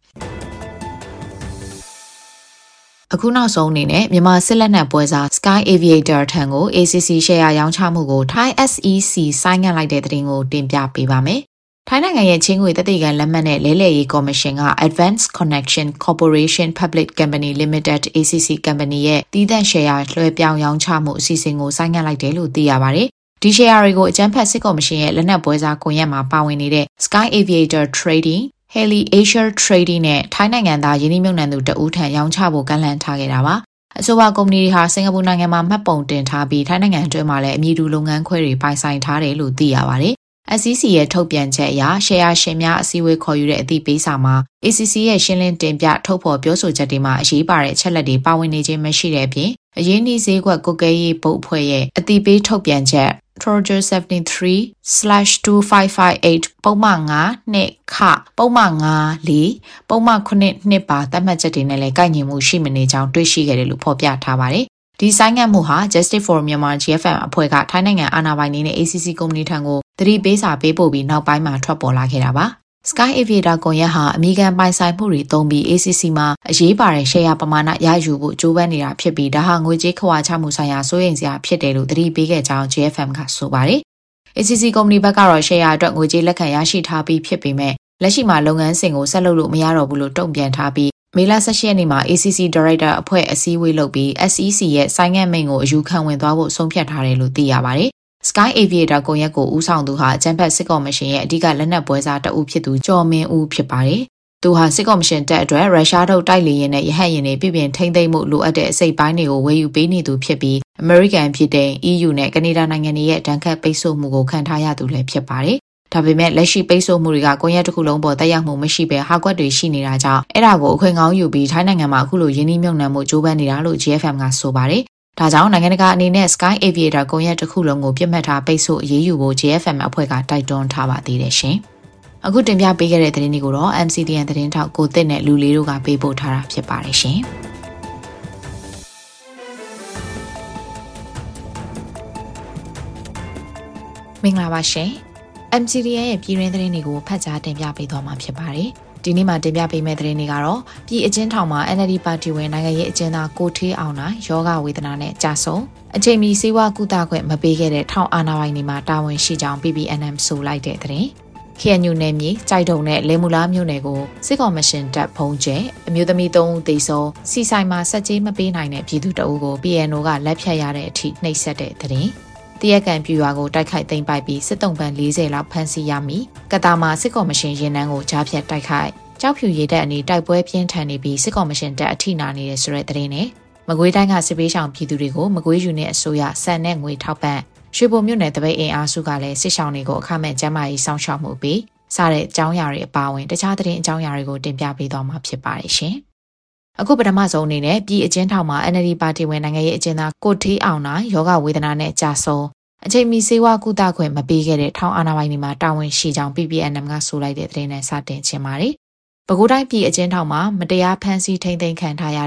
အခုနောက်ဆုံးအနေနဲ့မြန်မာစစ်လက်နက်ပွဲစား Sky Aviator ထံကို A C C ရှယ်ယာရောင်းချမှုကို Thai S E C ဆိုင်းငံ့လိုက်တဲ့သတင်းကိုတင်ပြပေးပါမယ်။ထိုင်းနိုင်ငံရဲ့ချင်းငွေတသိကန်လက်မှတ်နဲ့လဲလှယ်ရေးကော်မရှင်က Advanced Connection Corporation Public Company Limited A C C Company ရဲ့တည်တံ့ရှယ်ယာလွှဲပြောင်းရောင်းချမှုအစီအစဉ်ကိုဆိုင်းငံ့လိုက်တယ်လို့သိရပါတယ်။ဒီရှယ်ယာတွေကိုအကြမ်းဖက်စစ်ကော်မရှင်ရဲ့လက်နက်ပွဲစားကွန်ရက်မှာပါဝင်နေတဲ့ Sky Aviator Trading Haley Asia Trading နဲ့ထိုင်းနိုင်ငံသားယင်းနှိမ့်မြုံနှံသူတဦးထံရောင်းချဖို့ကန့်လန့်ထားခဲ့တာပါ။အဆိုပါကုမ္ပဏီတွေဟာစင်ကာပူနိုင်ငံမှာမှတ်ပုံတင်ထားပြီးထိုင်းနိုင်ငံအတွင်းမှာလည်းအမည်တူလုပ်ငန်းခွဲတွေပိုင်ဆိုင်ထားတယ်လို့သိရပါတယ်။ S E C ရဲ့ထုတ်ပြန်ချက်အရရှယ်ယာရှင်များအစည်းအဝေးခေါ်ယူတဲ့အသိပေးစာမှာ A C C ရဲ့ရှင်းလင်းတင်ပြထုတ်ဖော်ပြောဆိုချက်တွေမှာအရေးပါတဲ့အချက်လက်တွေပါဝင်နေခြင်းမရှိတဲ့အပြင်အရင်းနှီးဈေးကွက်ကုတ်ကဲရေးဘုတ်အဖွဲ့ရဲ့အသိပေးထုတ်ပြန်ချက်Trojan seventy-three slash two five five eight ပုံမှန်၅နှစ်ခပုံမှန်၅လေးပုံမှန်ခုနှစ်နှစ်ပါသတ်မှတ်ချက်တွေနဲ့လည်းကိုက်ညီမှုရှိမနေကြောင်းတွေ့ရှိခဲ့တယ်လို့ဖော်ပြထားပါတယ်။ဒီဆိုင်ငံ့မှုဟာ Justice for Myanmar G F M အဖွဲ့ကထိုင်းနိုင်ငံအာဏာပိုင်တွေနဲ့ A C C ကုမ္ပဏီထံကိုသတိပေးစာပေးပို့ပြီးနောက်ပိုင်းမှာထွက်ပေါ်လာခဲ့တာပါ။ Sky Aviator ကွန်ရက်ဟာအမေရိကန်ပိုင်ဆိုင်မှုတွေသုံးပြီး A C C မှာအရေးပါတဲ့ရှယ်ယာပမာဏရယူဖို့ကြိုးပမ်းနေတာဖြစ်ပြီးဒါဟာငွေကြေးခွာချမှုဆိုင်ရာစိုးရိမ်စရာဖြစ်တယ်လို့သတိပေးခဲ့ကြောင်း G F M ကဆိုပါတယ်။ A C C ကုမ္ပဏီဘက်ကတော့ရှယ်ယာအတွက်ငွေကြေးလက်ခံရရှိထားပြီးဖြစ်ပေမဲ့လက်ရှိမှာလုပ်ငန်းစဉ်ကိုဆက်လုပ်လို့မရတော့ဘူးလို့တုံ့ပြန်ထားပြီးမေလ၁၈ရက်နေ့မှာ A C C Director အဖွဲ့အစည်းအဝေးလုပ်ပြီး S E C ရဲ့ဆိုင်းငံ့မိန့်ကိုအယူခံဝင်သွားဖို့ဆုံးဖြတ်ထားတယ်လို့သိရပါတယ်။ Sky Aviator ကွန်ရက်ကိုဦးဆောင်သူဟာအကြမ်းဖက်စစ်ကော်မရှင်ရဲ့အဓိကလက်နက်ပွဲစားတဦးဖြစ်သူကျော်မင်းဦးဖြစ်ပါတယ်။သူဟာစစ်ကော်မရှင်တပ်အတွက်ရုရှားထုတ်တိုက်လေယာဉ်နဲ့ရဟတ်ယာဉ်တွေပြည်ပြင်ထိန်းသိမ်းမှုလိုအပ်တဲ့အစိပ်ပိုင်းတွေကိုဝယ်ယူပေးနေသူဖြစ်ပြီး American ပြည်ထောင်စု E U နဲ့ကနေဒါနိုင်ငံတွေရဲ့ဒဏ်ခတ်ပိတ်ဆို့မှုကိုခံထားရသူလည်းဖြစ်ပါတယ်။ဒါပေမဲ့လက်ရှိပိတ်ဆို့မှုတွေကကွန်ရက်တစ်ခုလုံးပေါ်တက်ရောက်မှုမရှိဘဲဟာကွက်တွေရှိနေတာကြောင့်အဲ့ဒါကိုအခွင့်ကောင်းယူပြီးထိုင်းနိုင်ငံမှာအခုလိုယင်းနှိမ့်မြုံနှံမှုကြိုးပမ်းနေတာလို့ G F M ကဆိုပါတယ်။ဒါကြောင့်နိုင်ငံတကာအနေနဲ့ Sky Aviator ကွန်ရက်တစ်ခုလုံးကိုပြစ်မှတ်ထားပိတ်ဆို့အရေးယူဖို့ G F M အဖွဲ့ကတိုက်တွန်းထားပါသေးတယ်ရှင်။အခုတင်ပြပေးခဲ့တဲ့သတင်းတွေကိုတော့ M C D N သတင်းထောက်ကိုသစ်နဲ့လူလေးတို့ကပေးပို့ထားတာဖြစ်ပါတယ်ရှင်။မင်္ဂလာပါရှင်။ M C D N ရဲ့ပြည်တွင်းသတင်းတွေကိုဖတ်ကြားတင်ပြပေးသွားမှာဖြစ်ပါတယ်။ဒီနေ့မှာတင်ပြပေးမယ့်သတင်းတွေကတော့ပြည်အကျဉ်းထောင်မှာ N L D ပါတီဝင်နိုင်ငံရေးအကျဉ်းသားကိုထေးအောင်နိုင်ယောဂဝေဒနာနဲ့ကြာဆုံးအချိန်မီစေဝါကုသခွင့်မပေးခဲ့တဲ့ထောင်အာဏာပိုင်တွေမှာတာဝန်ရှိကြောင်း P P N M ဆိုလိုက်တဲ့သတင်း။ K N U နယ်မြေကြိုက်တုံနဲ့လေမူလားမြို့နယ်ကိုစစ်ကော်မရှင်တပ်ဖုံးကျဲအမျိုးသမီးသုံးဦးသေဆုံးစီဆိုင်မှာစက်ကြေးမပေးနိုင်တဲ့ပြည်သူတအုပ်ကို P N O ကလက်ဖြတ်ရတဲ့အထိနှိပ်စက်တဲ့သတင်း။တရက်ကန်ပြူရွာကိုတိုက်ခိုက်သိမ်းပိုက်ပြီးစစ်တုံးပန်း၄၀လောက်ဖမ်းဆီးရမိကတာမှာစစ်ကော်မရှင်ရင်နှန်းကိုကြားဖြတ်တိုက်ခိုက်ကြောက်ဖြူရည်တပ်အနေတိုက်ပွဲပြင်းထန်နေပြီးစစ်ကော်မရှင်တပ်အထိနာနေတဲ့ဆိုတဲ့သတင်းနဲ့မကွေးတိုင်းကစစ်ပေးဆောင်ပြည်သူတွေကိုမကွေးယူနစ်အစိုးရစံနဲ့ငွေထောက်ပံ့ရွှေဘုံမြို့နယ်တပိတ်အင်အားစုကလည်းစစ်ဆောင်တွေကိုအခမဲ့ကျန်းမာရေးစောင့်ရှောက်မှုပေးစတဲ့အကြောင်းအရာတွေအပါအဝင်တခြားသတင်းအကြောင်းအရာတွေကိုတင်ပြပေးသွားမှာဖြစ်ပါတယ်ရှင်။အခုပထမဆုံးအနေနဲ့ပြည်အကျဉ်းထောင်မှာ N L D ပါတီဝင်နိုင်ငံရေးအကျဉ်းသားကိုထေးအောင်နိုင်ယောဂဝေဒနာနဲ့ကြာဆုံးအချိန်မီစေဝါကုသခွင့်မပေးခဲ့တဲ့ထောင်အာဏာပိုင်တွေမှာတာဝန်ရှိကြောင်း P P N M ကဆိုလိုက်တဲ့သတင်းနဲ့စတင်ခြင်းပါတယ်။ပဲခူးတိုင်းပြည်အကျဉ်းထောင်မှာမတရားဖမ်းဆီးထိန်းသိမ်းခံထားရတဲ့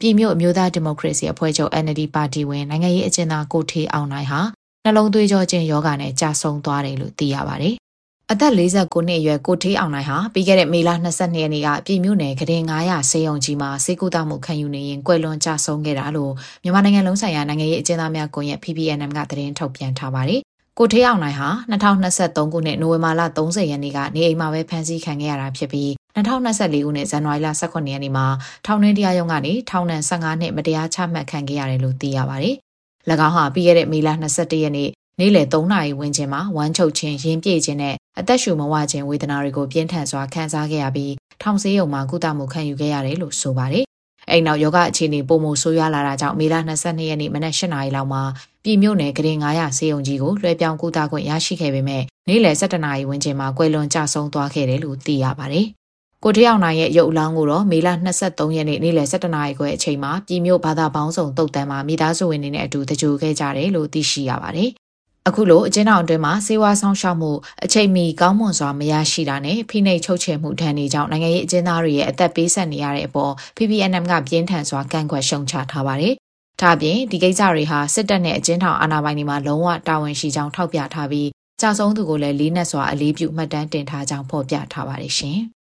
ပြည်မြို့အမျိုးသားဒီမိုကရေစီအဖွဲ့ချုပ် N L D ပါတီဝင်နိုင်ငံရေးအကျဉ်းသားကိုထေးအောင်နိုင်ဟာနှလုံးသွေးကြောကျဉ်ယောဂါနဲ့ကြာဆုံးသွားတယ်လို့သိရပါတယ်။အသက်၄၉နှစ်အရွယ်ကိုထေးအောင်နိုင်ဟာပြီးခဲ့တဲ့မေလ၂၂ရက်နေ့ကပြည်မြို့နယ်ကရင်ငါးရာဆေးရုံကြီးမှာဆေးကုသမှုခံယူနေရင်ကွယ်လွန်ကြာဆုံးခဲ့တာလို့မြန်မာနိုင်ငံလုံးဆိုင်ရာနိုင်ငံရေးအကျဉ်းသားများကွန်ရက် P P N M ကသတင်းထုတ်ပြန်ထားပါတယ်။ကိုထေးအောင်နိုင်ဟာ၂၀၂၃ခုနှစ်နိုဝင်ဘာလ၃၀ရက်နေ့ကနေအိမ်မှာပဲဖမ်းဆီးခံခဲ့ရတာဖြစ်ပြီး၂၀၂၄ခုနှစ်ဇန်နဝါရီလ၁၈ရက်နေ့မှာထောင်တွင်းတရားရုံးကနေထောင်ဒဏ်၁၅နှစ်မတရားချမှတ်ခံခဲ့ရတယ်လို့သိရပါတယ်။၎င်းဟာပြီးခဲ့တဲ့မေလ၂၁ရက်နေ့နေ့လယ်၃နာရီဝန်းကျင်မှာဝမ်းချုပ်ခြင်းရင်းပြေခြင်းနဲ့အသက်ရှူမဝခြင်းဝေဒနာတွေကိုပြင်းထန်စွာခံစားခဲ့ရပြီးထောင်ဆေးရုံမှာကုသမှုခံယူခဲ့ရတယ်လို့ဆိုပါတယ်။အဲ့နောက်ယောဂအခြေအနေပုံမှုဆိုးရွားလာတာကြောင့်မေလ၂၂ရက်နေ့မနက်၈နာရီလောက်မှာပြည်မြို့နယ်ကရင်ငါးရာဆေးရုံကြီးကိုလွှဲပြောင်းကုသခွင့်ရရှိခဲ့ပေမဲ့နေ့လယ်၁၁နာရီဝန်းကျင်မှာကွယ်လွန်ကျဆုံးသွားခဲ့တယ်လို့သိရပါတယ်။ကိုထေးအောင်နိုင်ရဲ့ရုပ်အလောင်းကိုတော့မေလ၂၃ရက်နေ့နေ့လယ်၁၁နာရီခွဲအချိန်မှာပြည်မြို့ဘာသာပေါင်းစုံတုတ်တန်းမှာမိသားစုဝင်တွေနဲ့အတူတကြိုခဲ့ကြတယ်လို့သိရှိရပါတယ်။အခုလိုအကျဉ်းထောင်အတွင်းမှာစေဝါဆောင်ရှောက်မှုအချိန်မီကောင်းမွန်စွာမရရှိတာနဲ့ဖိနှိပ်ချုပ်ချယ်မှုဒဏ်တွေကြောင့်နိုင်ငံရေးအကျဉ်းသားတွေရဲ့အသက်ပေးဆက်နေရတဲ့အပေါ် P P N M ကပြင်းထန်စွာကန့်ကွက်ရှုံချထားပါတယ်။ဒါ့အပြင်ဒီကိစ္စတွေဟာစစ်တပ်နဲ့အကျဉ်းထောင်အာဏာပိုင်တွေမှာလုံးဝတာဝန်ရှိကြောင်းထောက်ပြထားပြီးကြာဆုံးသူကိုလည်းလေးနက်စွာအလေးပြုမှတ်တမ်းတင်ထားကြောင်းဖော်ပြထားပါတယ်ရှင်။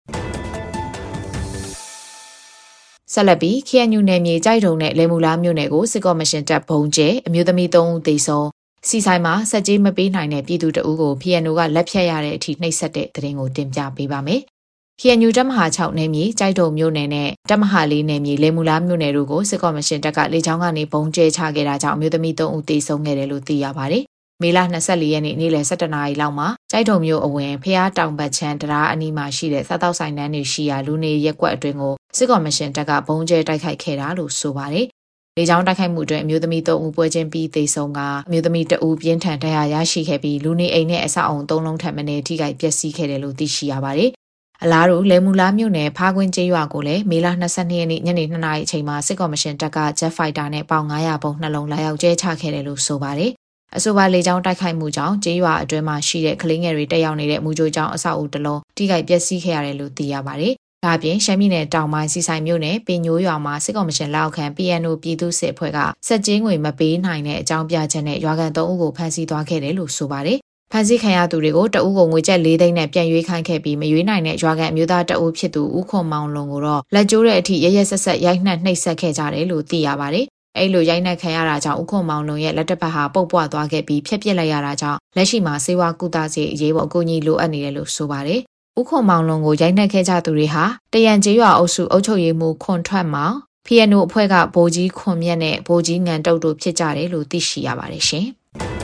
ဆက်လက်ပြီး K N U နယ်မြေကြိုက်တုံနဲ့လေမူလားမြို့နယ်ကိုစစ်ကော်မရှင်တပ်ဘုံကျဲအမျိုးသမီး၃ဦးသေဆုံးစီဆိုင်မှာစက်ကြီးမပေးနိုင်တဲ့ပြည်သူတအုပ်ကို P N O ကလက်ဖြတ်ရတဲ့အထိနှိပ်စက်တဲ့သတင်းကိုတင်ပြပေးပါမယ်။ K N U တပ်မဟာ၆နယ်မြေကြိုက်တုံမြို့နယ်နဲ့တပ်မဟာ၄နယ်မြေလေမူလားမြို့နယ်တို့ကိုစစ်ကော်မရှင်တပ်ကလေကြောင်းကနေဘုံကျဲချခဲ့တာကြောင့်အမျိုးသမီး၃ဦးသေဆုံးခဲ့တယ်လို့သိရပါတယ်။မေလ၂၄ရက်နေ့နေ့လယ်၁၁နာရီလောက်မှာကြိုက်တုံမြို့အဝင်ဖျားတောင်ဘက်ချမ်းတရားအနီးမှာရှိတဲ့စားတောက်ဆိုင်တန်းတွေရှိရာလူနေရက်ကွက်အတွင်းကိုစစ်ကော်မရှင်တပ်ကဘုံကျဲတိုက်ခိုက်ခဲ့တာလို့ဆိုပါတယ်။လေကြောင်းတိုက်ခိုက်မှုအတွင်းအမျိုးသမီး၃ဦးပွဲချင်းပြီးသေဆုံးကအမျိုးသမီး၁ဦးပြင်းထန်ဒဏ်ရာရရှိခဲ့ပြီးလူနေအိမ်နဲ့အဆောက်အုံ၃လုံးထပ်မံထိခိုက်ပျက်စီးခဲ့တယ်လို့သိရှိရပါတယ်။အလားတူလေမူလားမြို့နယ်ဖားကွင်းကျေးရွာကိုလည်းမေလ၂၂ရက်နေ့ညနေ၂နာရီအချိန်မှာစစ်ကော်မရှင်တပ်က Jet Fighter နဲ့ပေါင်၅၀၀ပုံနှလုံးလာရောက်ကျဲချခဲ့တယ်လို့ဆိုပါတယ်။အဆိုပါလေကြောင်းတိုက်ခိုက်မှုကြောင့်ကျေးရွာအတွင်းမှာရှိတဲ့ကလေးငယ်တွေတက်ရောက်နေတဲ့မူကြိုကျောင်းအဆောက်အဦတစ်လုံးထိခိုက်ပျက်စီးခဲ့ရတယ်လို့သိရပါတယ်။ဒါ့အပြင်ရှမ်းပြည်နယ်တောင်ပိုင်းစီဆိုင်မြို့နယ်ပင်ညိုးရွာမှာစစ်ကောင်မရှင်လက်အောက်ခံ P N O ပြည်သူ့စစ်အဖွဲ့ကစက်ကြီးငွေမပေးနိုင်တဲ့အကြောင်းပြချက်နဲ့ရွာကန်၃ဦးကိုဖမ်းဆီးသွားခဲ့တယ်လို့ဆိုပါတယ်။ဖမ်းဆီးခံရသူတွေကိုတအုပ်ကိုငွေကျပ်၄သိန်းနဲ့ပြန်ရွေးခိုင်းခဲ့ပြီးမရွေးနိုင်တဲ့ရွာကန်အမျိုးသားတအုပ်ဖြစ်သူဦးခွန်မောင်လွန်ကိုတော့လက်ကျိုးတဲ့အထိရရဆက်ဆက်ရိုက်နှက်နှိပ်စက်ခဲ့ကြတယ်လို့သိရပါတယ်။အဲ့လိုရိုက်နှက်ခံရတာကြောင့်ဦးခွန်မောင်လွန်ရဲ့လက်တစ်ဖက်ဟာပုတ်ပွားသွားခဲ့ပြီးဖျက်ပစ်လိုက်ရတာကြောင့်လက်ရှိမှာစေဝါကုသစေအရေးပေါ်အကူအညီလိုအပ်နေတယ်လို့ဆိုပါတယ်။ဦးခွန်မောင်လွန်ကိုရိုက်နှက်ခဲ့ကြသူတွေဟာတရန်ကျေးရွာအုပ်စုအုပ်ချုပ်ရေးမှူးခွန်ထွက်မောင် P N O အဖွဲ့ကဗိုလ်ကြီးခွန်မြတ်နဲ့ဗိုလ်ကြီးငံတုတ်တို့ဖြစ်ကြတယ်လို့သိရှိရပါတယ်ရှင်။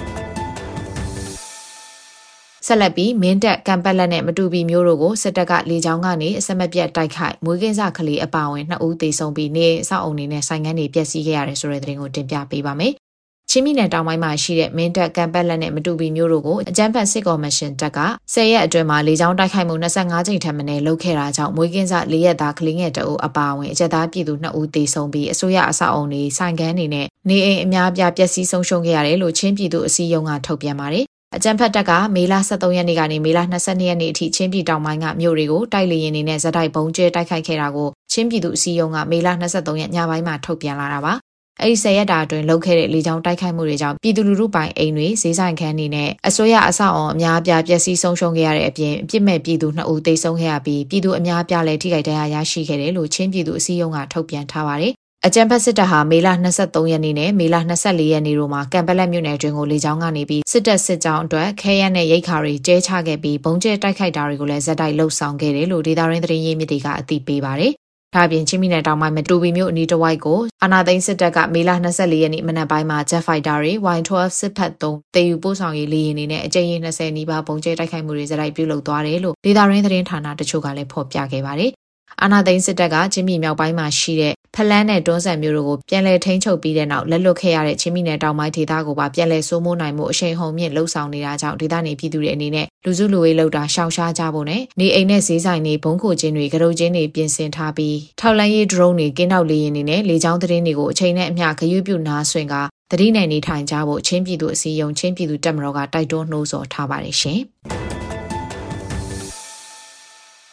ဆက်လက်ပြီးမင်းတပ်ကံပတ်လက်နဲ့မတူပီမျိုးတို့ကိုစစ်တပ်ကလေကြောင်းကနေအစမပြတ်တိုက်ခိုက်မွေးကင်းစကလေးအပါအဝင်နှစ်ဦးသေဆုံးပြီးနေအဆောက်အုံတွေနဲ့ဆိုင်ငန်းတွေပျက်စီးခဲ့ရတယ်ဆိုတဲ့သတင်းကိုတင်ပြပေးပါမယ်။ချင်းပြည်နယ်တောင်ပိုင်းမှာရှိတဲ့မင်းတပ်ကံပတ်လက်နဲ့မတူပီမျိုးတို့ကိုအကြမ်းဖက်စစ်ကော်မရှင်တပ်ကဆယ်ရက်အတွင်းမှာလေကြောင်းတိုက်ခိုက်မှု၂၅ကြိမ်ထက်မနည်းလုပ်ခဲ့တာကြောင့်မွေးကင်းစ၄ရက်သားကလေးငယ်တအုပ်အပါအဝင်အကြက်သားပြည်သူနှစ်ဦးသေဆုံးပြီးအစိုးရအဆောက်အုံတွေဆိုင်ငန်းတွေနဲ့နေအိမ်အများအပြားပျက်စီးဆုံးရှုံးခဲ့ရတယ်လို့ချင်းပြည်သူအစည်းအရုံးကထုတ်ပြန်ပါတယ်အကြံဖတ်တက်ကမေလ၁၃ရက်နေ့ကနေမေလ၂၂ရက်နေ့အထိချင်းပြည်တောင်ပိုင်းကမြို့တွေကိုတိုက်လေရင်တွေနဲ့ဇက်တိုက်ဘုံကျဲတိုက်ခိုက်ခဲ့တာကိုချင်းပြည်သူအစည်းအရုံးကမေလ၂၃ရက်ညပိုင်းမှာထုတ်ပြန်လာတာပါ။အဲဒီဆယ်ရက်တာအတွင်းလုပ်ခဲ့တဲ့လေကြောင်းတိုက်ခိုက်မှုတွေကြောင့်ပြည်သူလူထုပိုင်အိမ်တွေဈေးဆိုင်ခန်းတွေနဲ့အစိုးရအဆောက်အအုံအများအပြားပျက်စီးဆုံးရှုံးခဲ့ရတဲ့အပြင်အပြစ်မဲ့ပြည်သူနှစ်ဦးသေဆုံးခဲ့ရပြီးပြည်သူအများအပြားလည်းထိခိုက်ဒဏ်ရာရရှိခဲ့တယ်လို့ချင်းပြည်သူအစည်းအရုံးကထုတ်ပြန်ထားပါတယ်။အကြံဖက်စစ်တပ်ဟာမေလ၂၃ရက်နေ့နဲ့မေလ၂၄ရက်နေ့တို့မှာကံပလက်မြို့နယ်အတွင်းကိုလေကြောင်းကနေပြီးစစ်တပ်စစ်ကြောင်းအတွက်ခဲယမ်းနဲ့ရိတ်ခါတွေကျဲချခဲ့ပြီးဘုံကျဲတိုက်ခိုက်တာတွေကိုလည်းဇက်တိုက်လှုပ်ဆောင်ခဲ့တယ်လို့ဒေသရင်းသတင်းရင်းမြစ်တွေကအသိပေးပါတယ်။ဒါ့အပြင်ချင်းပြည်နယ်တောင်ပိုင်းမတူပီမြို့အနီးတစ်ဝိုက်ကိုအာဏာသိမ်းစစ်တပ်ကမေလ၂၄ရက်နေ့မနက်ပိုင်းမှာ Jet Fighter တွေ Y ၁၂ စစ်ဖက်သုံးတေယူပို့ဆောင်ရေးလေယာဉ်တွေနဲ့အကြိမ်၂၀နီးပါးဘုံကျဲတိုက်ခိုက်မှုတွေဇက်တိုက်ပြုလုပ်သွားတယ်လို့ဒေသရင်းသတင်းဌာနတချို့ကလည်းဖော်ပြခဲ့ပါတယ်။အာဏာသိမ်းစစ်တပ်ကချင်းပြည်မြောက်ပိုင်းမှာရှိတဲ့ဖလန်းနဲ့တွန်းဆန်မျိုးတို့ကိုပြန်လည်ထိန်းချုပ်ပြီးတဲ့နောက်လက်လွတ်ခဲ့ရတဲ့ချင်းပြည်နယ်တောင်ပိုင်းဒေသကိုပါပြန်လည်စိုးမိုးနိုင်မှုအရှိန်ဟုန်မြင့်လှုပ်ဆောင်နေတာကြောင့်ဒေသနေပြည်သူတွေအနေနဲ့လူစုလူဝေးလှုပ်တာရှောင်ရှားကြဖို့နဲ့နေအိမ်နဲ့ဈေးဆိုင်တွေဘုံခိုခြင်းတွေကြောက်ချင်းတွေပြင်ဆင်ထားပြီးထောက်လန်းရေး drone တွေကင်းထောက်လေယာဉ်တွေနဲ့လေကြောင်းသတင်းတွေကိုအချိန်နဲ့အမျှဂရုပြုနားဆွင့်ကသတိနဲ့နေထိုင်ကြဖို့ချင်းပြည်သူအစည်းအရုံးချင်းပြည်သူတပ်မတော်ကတိုက်တွန်းနှိုးဆော်ထားပါတယ်ရှင်။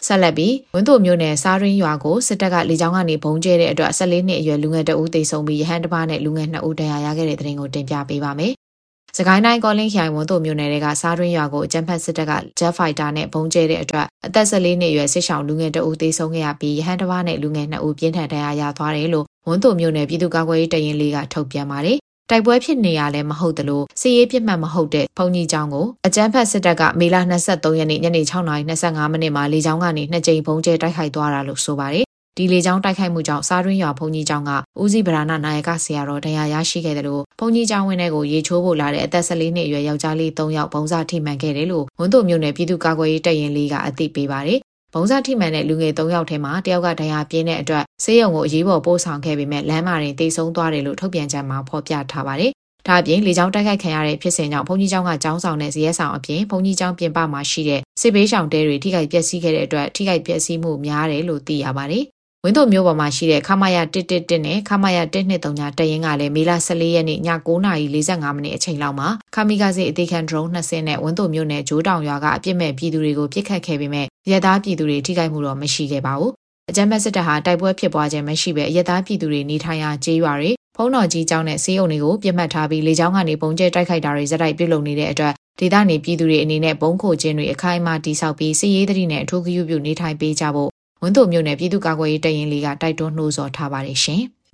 ဆက်လက်ပြီးဝင်းတို့မျိုးနယ်စားရင်းရွာကိုစစ်တပ်ကလေကြောင်းကနေဘုံကျဲတဲ့အတွက်၁၄နှစ်အရွယ်လူငယ်တဦးသေဆုံးပြီးရဟန်းတစ်ပါးနဲ့လူငယ်နှစ်ဦးဒဏ်ရာရခဲ့တဲ့တဲ့တင်ကိုတင်ပြပေးပါမယ်။စကိုင်းတိုင်းကောလင်းခိုင်ဝန်းတို့မျိုးနယ်တွေကစားရင်းရွာကိုအကြမ်းဖက်စစ်တပ်က Jet Fighter နဲ့ဘုံကျဲတဲ့အတွက်အသက်၁၄နှစ်အရွယ်စစ်ရှောင်းလူငယ်တဦးသေဆုံးခဲ့ရပြီးရဟန်းတစ်ပါးနဲ့လူငယ်နှစ်ဦးပြင်းထန်ဒဏ်ရာရသွားတယ်လို့ဝန်းတို့မျိုးနယ်ပြည်သူ့ကာကွယ်ရေးတပ်ရင်းလေးကထုတ်ပြန်ပါတယ်။တိုက်ပွဲဖြစ်နေရလဲမဟုတ်သလိုစစ်ရေးပြစ်မှတ်မဟုတ်တဲ့ဘုံကြီးကျောင်းကိုအကြမ်းဖက်စစ်တပ်ကမေလ၂၃ရက်နေ့ညနေ၆နာရီ၂၅မိနစ်မှာလေကြောင်းကနေနှစ်ကြိမ်ဘုံကျဲတိုက်ခိုက်သွားတာလို့ဆိုပါတယ်။ဒီလေကြောင်းတိုက်ခိုက်မှုကြောင့်စားရင်းရွာဘုံကြီးကျောင်းကဦးစီးဗရာဏနာယကဆရာတော်ဒဏ်ရာရရှိခဲ့တယ်လို့ဘုံကြီးကျောင်းဝင်းထဲကိုရေချိုးဖို့လာတဲ့အသက်၁၄နှစ်အရွယ်ယောက်ျားလေး၃ယောက်ဘုံစထိမှန်ခဲ့တယ်လို့ဝန်းတို့မျိုးနယ်ပြည်သူ့ကာကွယ်ရေးတပ်ရင်းလေးကအသိပေးပါတယ်။ဘုံစထိမှန်တဲ့လူငယ်၃ယောက်ထဲမှာတယောက်ကဒဏ်ရာပြင်းတဲ့အတွက်ဆေးရုံကိုအရေးပေါ်ပို့ဆောင်ခဲ့ပေမဲ့လမ်းမှာတင်တိတ်ဆုံးသွားတယ်လို့ထုတ်ပြန်ချက်မှာဖော်ပြထားပါတယ်။ဒါအပြင်လေကြောင်းတိုက်ခိုက်ခံရတဲ့ဖြစ်စဉ်ကြောင့်ဘုံကြီးကျောင်းကကျောင်းဆောင်နဲ့ဇရဲဆောင်အပြင်ဘုံကြီးကျောင်းပြင်ပမှာရှိတဲ့စစ်ဘေးရှောင်တဲတွေထိခိုက်ပျက်စီးခဲ့တဲ့အတွက်ထိခိုက်ပျက်စီးမှုများတယ်လို့သိရပါတယ်။ဝင်းတို့မျိုးပေါ်မှာရှိတဲ့ခမရ၁၁၁နဲ့ခမရ၁၂၃တရင်ကလည်းမေလ၁၄ရက်နေ့ည၉နာရီ၄၅မိနစ်အချိန်လောက်မှာခမီကာစီအသေးခံ drone နှစ်စင်းနဲ့ဝင်းတို့မျိုးနယ်ဂျိုးတောင်ရွာကအပြစ်မဲ့ပြည်သူတွေကိုပစ်ခတ်ခဲ့ပေမဲ့ရဲသားပြည်သူတွေထိခိုက်မှုတော့မရှိခဲ့ပါဘူး။အကြမ်းဖက်စစ်တပ်ဟာတိုက်ပွဲဖြစ်ပွားခြင်းမရှိဘဲရဲသားပြည်သူတွေနေထိုင်ရာကျေးရွာတွေဖုံးတော်ကြီးကျောင်းနဲ့ဆေးရုံတွေကိုပြစ်မှတ်ထားပြီးလေကြောင်းကနေပုံကျဲတိုက်ခိုက်တာတွေဇက်တိုက်ပြုလုပ်နေတဲ့အတွက်ဒေသနေပြည်သူတွေအနေနဲ့ဘုံခိုခြင်းတွေအခိုင်အမာတိစောက်ပြီးစစ်ရေးသတိနဲ့အထူးဂရုပြုနေထိုင်ပေးကြဖို့ဝင်းတို့မျိုးနယ်ပြည်သူ့ကာကွယ်ရေးတပ်ရင်းလေးကတိုက်တွန်းနှိုးဆော်ထားပါတယ်ရှင်။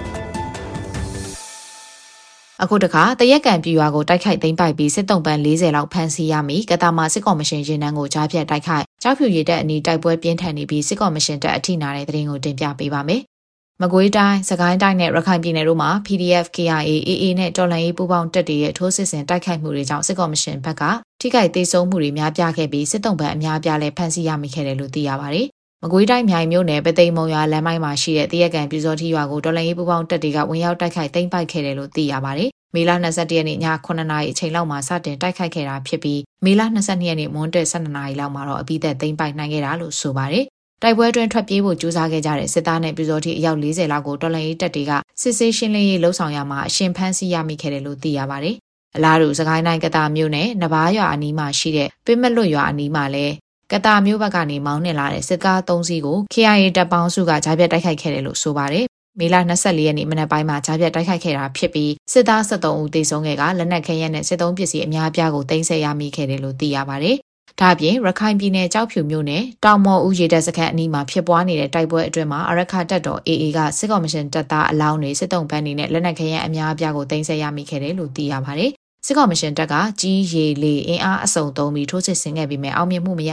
အခုတခါတရက်ကံပြည်ရွာကိုတိုက်ခိုက်သိမ်းပိုက်ပြီးစစ်တုံးပန်း၄၀လောက်ဖမ်းဆီးရမိကတာမာစစ်ကော်မရှင်ရင်နှန်းကိုကြားဖြတ်တိုက်ခိုက်ကြောက်ဖြူရည်တပ်အနီးတိုက်ပွဲပြင်းထန်နေပြီးစစ်ကော်မရှင်တပ်အထိနာတဲ့သတင်းကိုတင်ပြပေးပါမယ်။မကွေးတိုင်းစကိုင်းတိုင်းနဲ့ရခိုင်ပြည်နယ်တို့မှာ P D F K I A A A နဲ့တော်လှန်ရေးပူးပေါင်းတပ်တွေရဲ့ထိုးစစ်ဆင်တိုက်ခိုက်မှုတွေကြောင့်စစ်ကော်မရှင်ဘက်ကထိခိုက်ဒေဆုံးမှုတွေများပြားခဲ့ပြီးစစ်တုံးပန်းအများပြားလည်းဖမ်းဆီးရမိခဲ့တယ်လို့သိရပါတယ်။မကွေးတိုင်းမြိုင်မြို့နယ်ပသိမ်မုံရွာလမ်းမိုင်းမှာရှိတဲ့တရက်ကန်ပြူစောတိရွာကိုတော်လှန်ရေးပူးပေါင်းတပ်တွေကဝင်ရောက်တိုက်ခိုက်သိမ်းပိုက်ခဲ့တယ်လို့သိရပါတယ်။မေလ၂၁ရက်နေ့ည၉နာရီအချိန်လောက်မှာစတင်တိုက်ခိုက်ခဲ့တာဖြစ်ပြီးမေလ၂၂ရက်နေ့မွန်းတက်၁၂နာရီလောက်မှာတော့အပြီးသက်သိမ်းပိုက်နိုင်ခဲ့တာလို့ဆိုပါတယ်။တိုက်ပွဲတွင်ထွက်ပြေးဖို့ကြိုးစားခဲ့ကြတဲ့စစ်သားနဲ့ပြူစောတိအယောက်၄၀လောက်ကိုတော်လှန်ရေးတပ်တွေကစစ်ဆေးရှင်းလင်းရေးလှုပ်ဆောင်ရမှာအရှင်ဖမ်းဆီးရမိခဲ့တယ်လို့သိရပါတယ်။အလားတူစကိုင်းတိုင်းကတာမြို့နယ်နဘာရွာအနီးမှာရှိတဲ့ပင်မလွတ်ရွာအနီးမှာလည်းကတာမျိုးဘက်ကနေမောင်းနှင်လာတဲ့စစ်ကား၃စီးကို K I A တပ်ပေါင်းစုကကြားပြတ်တိုက်ခိုက်ခဲ့တယ်လို့ဆိုပါတယ်။မေလ၂၄ရက်နေ့မနက်ပိုင်းမှာကြားပြတ်တိုက်ခိုက်ခဲ့တာဖြစ်ပြီးစစ်သား၁၃ဦးသေဆုံးခဲ့ကလက်နက်ခဲယမ်းနဲ့စစ်သုံးပစ္စည်းအများအပြားကိုသိမ်းဆည်းရမိခဲ့တယ်လို့သိရပါတယ်။ဒါ့အပြင်ရခိုင်ပြည်နယ်ကြောက်ဖြူမြို့နယ်တောင်မော်ဦးရေတပ်စခန်းအနီးမှာဖြစ်ပွားနေတဲ့တိုက်ပွဲအတွင်းမှာအရခတပ်တော် A A ကစစ်ကော်မရှင်တပ်သားအလောင်းတွေစစ်တုံးပန်းတွေနဲ့လက်နက်ခဲယမ်းအများအပြားကိုသိမ်းဆည်းရမိခဲ့တယ်လို့သိရပါတယ်။စစ်ကော်မရှင်တပ်ကကြီးရေလေအင်အားအစုံသုံးပြီးထိုးစစ်ဆင်ခဲ့ပြီးမြဲအောင်မြင်မှုမရ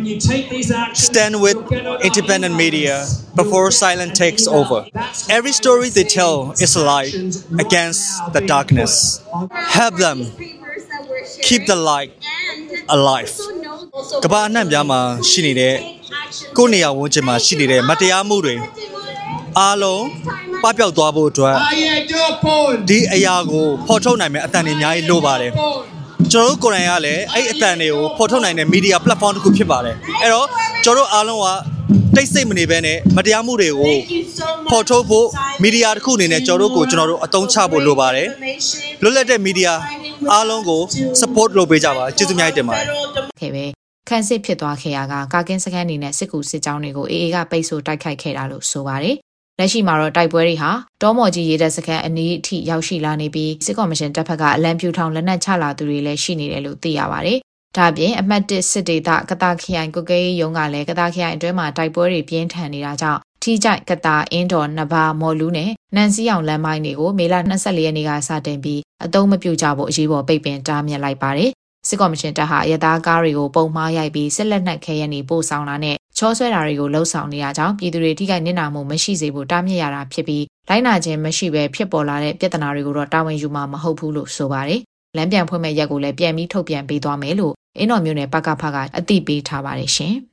Stand with independent media before silence takes over. Every story they tell is a light against the darkness. Help them keep the light alive. ကမ္ဘာအနှံ့ပြားမှာရှိနေတဲ့ကိုယ့်နေရာဝန်းကျင်မှာရှိနေတဲ့မတရားမှုတွေအားလုံးပပျောက်သွားဖို့အတွက်ဒီအရာကိုဖော်ထုတ်နိုင်မယ့်အတန်တွေအများကြီးလိုပါတယ်ကျွန်တော်တို့ကိုယ်တိုင်ကလည်းအဲ့အတန်တွေကိုဖော်ထုတ်နိုင်တဲ့ media platform တစ်ခုဖြစ်ပါတယ်အဲ့တော့ကျွန်တော်တို့အားလုံးကတိတ်ဆိတ်မနေဘဲနဲ့မတရားမှုတွေကိုဖော်ထုတ်ဖို့ media တစ်ခုအနေနဲ့ကျွန်တော်တို့ကိုကျွန်တော်တို့အသုံးချဖို့လိုပါတယ်လွတ်လပ်တဲ့ media အားလုံးကို support လုပ်ပေးကြပါကျေးဇူးအများကြီးတင်ပါတယ်ခဲ့ပဲခန်းစစ်ဖြစ်သွားခဲ့ရကကာကင်းစခန်းနေနဲ့စစ်ကူစစ်ကြောင်းတွေကို A A ကပိတ်ဆို့တိုက်ခိုက်ခဲ့တာလို့ဆိုပါတယ်လက်ရှိမှာတော့တိုက်ပွဲတွေဟာတောမော်ကြီးရေတပ်စခန်းအနီးအထိရောက်ရှိလာနေပြီးစစ်ကော်မရှင်တပ်ဖက်ကအလံပြူထောင်လက်နက်ချလာသူတွေလည်းရှိနေတယ်လို့သိရပါတယ်။ဒါ့အပြင်အမှတ်၁စစ်ဒေသကတာခရိုင်ကုတ်ကဲရုံးကလည်းကတာခရိုင်အတွင်းမှာတိုက်ပွဲတွေပြင်းထန်နေတာကြောင့်ထီးကြိုက်ကတာအင်းတော်နဘာမော်လူးနဲ့နန်စီအောင်လမ်းမိုင်းတွေကိုမေလ၂၄ရက်နေ့ကစတင်ပြီးအသုံးမပြုကြဖို့အရေးပေါ်ပိတ်ပင်တားမြစ်လိုက်ပါတယ်။စစ်ကော်မရှင်တပ်ဟာရသားကားတွေကိုပုံမှားရိုက်ပြီးစစ်လက်နက်ခဲယမ်းတွေပို့ဆောင်လာတဲ့ချောဆွဲတာတွေကိုလှုံ့ဆော်နေရကြောင်းပြည်သူတွေထိခိုက်နစ်နာမှုမရှိစေဖို့တားမြစ်ရတာဖြစ်ပြီးလိုက်နာခြင်းမရှိဘဲဖြစ်ပေါ်လာတဲ့ပြဿနာတွေကိုတော့တာဝန်ယူမှာမဟုတ်ဘူးလို့ဆိုပါတယ်။လမ်းပြန်ဖွင့်မဲ့ရက်ကိုလည်းပြန်ပြီးထုတ်ပြန်ပေးသွားမယ်လို့အင်းတော်မျိုးနယ်ပကဖကအသိပေးထားပါတယ်ရှင်။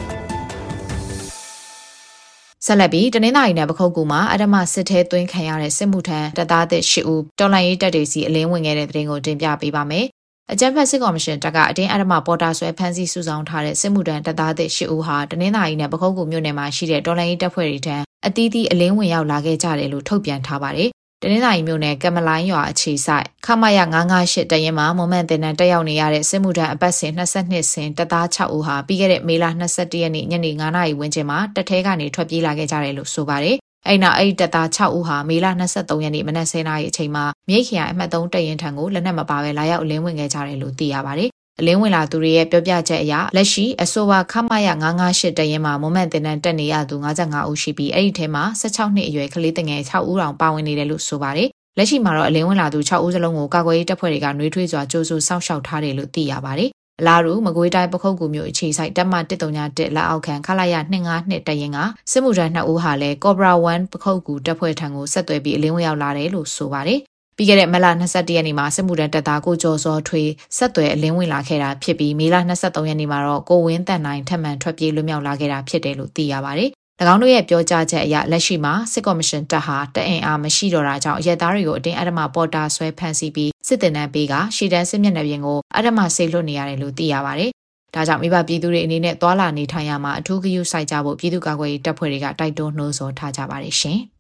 ဆက်လက်ပြီးတနင်္သာရီနယ်ပခုတ်ကူမှာအဓမ္မစစ်ထဲသွင်းခံရတဲ့စစ်မှုထမ်းတပ်သားသစ်၈ဦးတော်လှန်ရေးတပ်တွေစီအလင်းဝင်ခဲ့တဲ့တဲ့တင်ကိုတင်ပြပေးပါမယ်။အကြမ်းဖက်စစ်ကော်မရှင်တပ်ကအတင်းအဓမ္မပေါ်တာဆွဲဖမ်းဆီးစုဆောင်ထားတဲ့စစ်မှုထမ်းတပ်သားသစ်၈ဦးဟာတနင်္သာရီနယ်ပခုတ်ကူမြို့နယ်မှာရှိတဲ့တော်လှန်ရေးတပ်ဖွဲ့တွေထံအသီးသီးအလင်းဝင်ရောက်လာခဲ့ကြတယ်လို့ထုတ်ပြန်ထားပါတယ်တနင်္သာရီမြို့နယ်ကမလိုင်းရွာအခြေဆိုင်ခမရငါးငါးရှစ်တရင်မှာမွန်မန်တင်တန်းတက်ရောက်နေရတဲ့စစ်မှုထမ်းအပတ်စဉ်နှစ်၂စင်တပ်သား၆ဦးဟာပြီးခဲ့တဲ့မေလ၂၁ရက်နေ့ညနေ၅နာရီဝန်းကျင်မှာတပ်ထဲကနေထွက်ပြေးလာခဲ့ကြတယ်လို့ဆိုပါတယ်။အဲ့နောက်အဲ့တပ်သား၆ဦးဟာမေလ၂၃ရက်နေ့မနက်၁၀နာရီအချိန်မှာမြိတ်ခရိုင်အမှတ်၃တရင်ထံကိုလက်နက်မပါဘဲလာရောက်အလင်းဝင်ခဲ့ကြတယ်လို့သိရပါတယ်။အလင်းဝင်လာသူတွေရဲ့ပြောပြချက်အရလက်ရှိအဆိုပါခမရငါးငါးရှစ်တရင်မှာမွန်မန်တင်တန်းတက်နေရသူ၅၅ဦးရှိပြီးအဲ့ဒီထဲမှာ၁၆နှစ်အရွယ်ကလေးတငယ်၆ဦးတောင်ပါဝင်နေတယ်လို့ဆိုပါတယ်။လက်ရှိမှာတော့အလင်းဝင်လာသူ၆ဦးစလုံးကိုကာကွယ်ရေးတပ်ဖွဲ့တွေကနှွေးထွေးစွာကြိုးစိုးစောင့်ရှောက်ထားတယ်လို့သိရပါတယ်။အလားတူမကွေးတိုင်းပခုတ်ကူမြို့အခြေဆိုင်တပ်မ၁၃၁လက်အောက်ခံခလာရ၂၅၂တရင်ကစစ်မှုထမ်း၂ဦးဟာလည်းကော့ဘရာ၁ပခုတ်ကူတပ်ဖွဲ့ထံကိုဆက်သွယ်ပြီးအလင်းဝင်ရောက်လာတယ်လို့ဆိုပါတယ်။ပြီးခဲ့တဲ့မလ၂၁ရက်နေ့မှာစစ်မှုထမ်းတပ်သားကိုကျော်စောထွေးဆက်သွယ်အလင်းဝင်လာခဲ့တာဖြစ်ပြီးမေလ၂၃ရက်နေ့မှာတော့ကိုဝင်းတန်နိုင်ထပ်မံထွက်ပြေးလွတ်မြောက်လာခဲ့တာဖြစ်တယ်လို့သိရပါတယ်။၎င်းတို့ရဲ့ပြောကြားချက်အရလက်ရှိမှာစစ်ကော်မရှင်တပ်ဟာတအင်အားမရှိတော့တာကြောင့်ရဲသားတွေကိုအတင်းအဓမ္မပေါ်တာဆွဲဖမ်းဆီးပြီးစစ်တင်တန်းပေးကရှီတန်းစစ်မျက်နှာပြင်ကိုအဓမ္မဆေးလွတ်နေရတယ်လို့သိရပါတယ်။ဒါကြောင့်မိဘပြည်သူတွေအနေနဲ့သွာလာနေထိုင်ရမှာအထူးဂရုစိုက်ကြဖို့ပြည်သူ့ကာကွယ်ရေးတပ်ဖွဲ့တွေကတိုက်တွန်းနှိုးဆော်ထားကြပါတယ်ရှင်။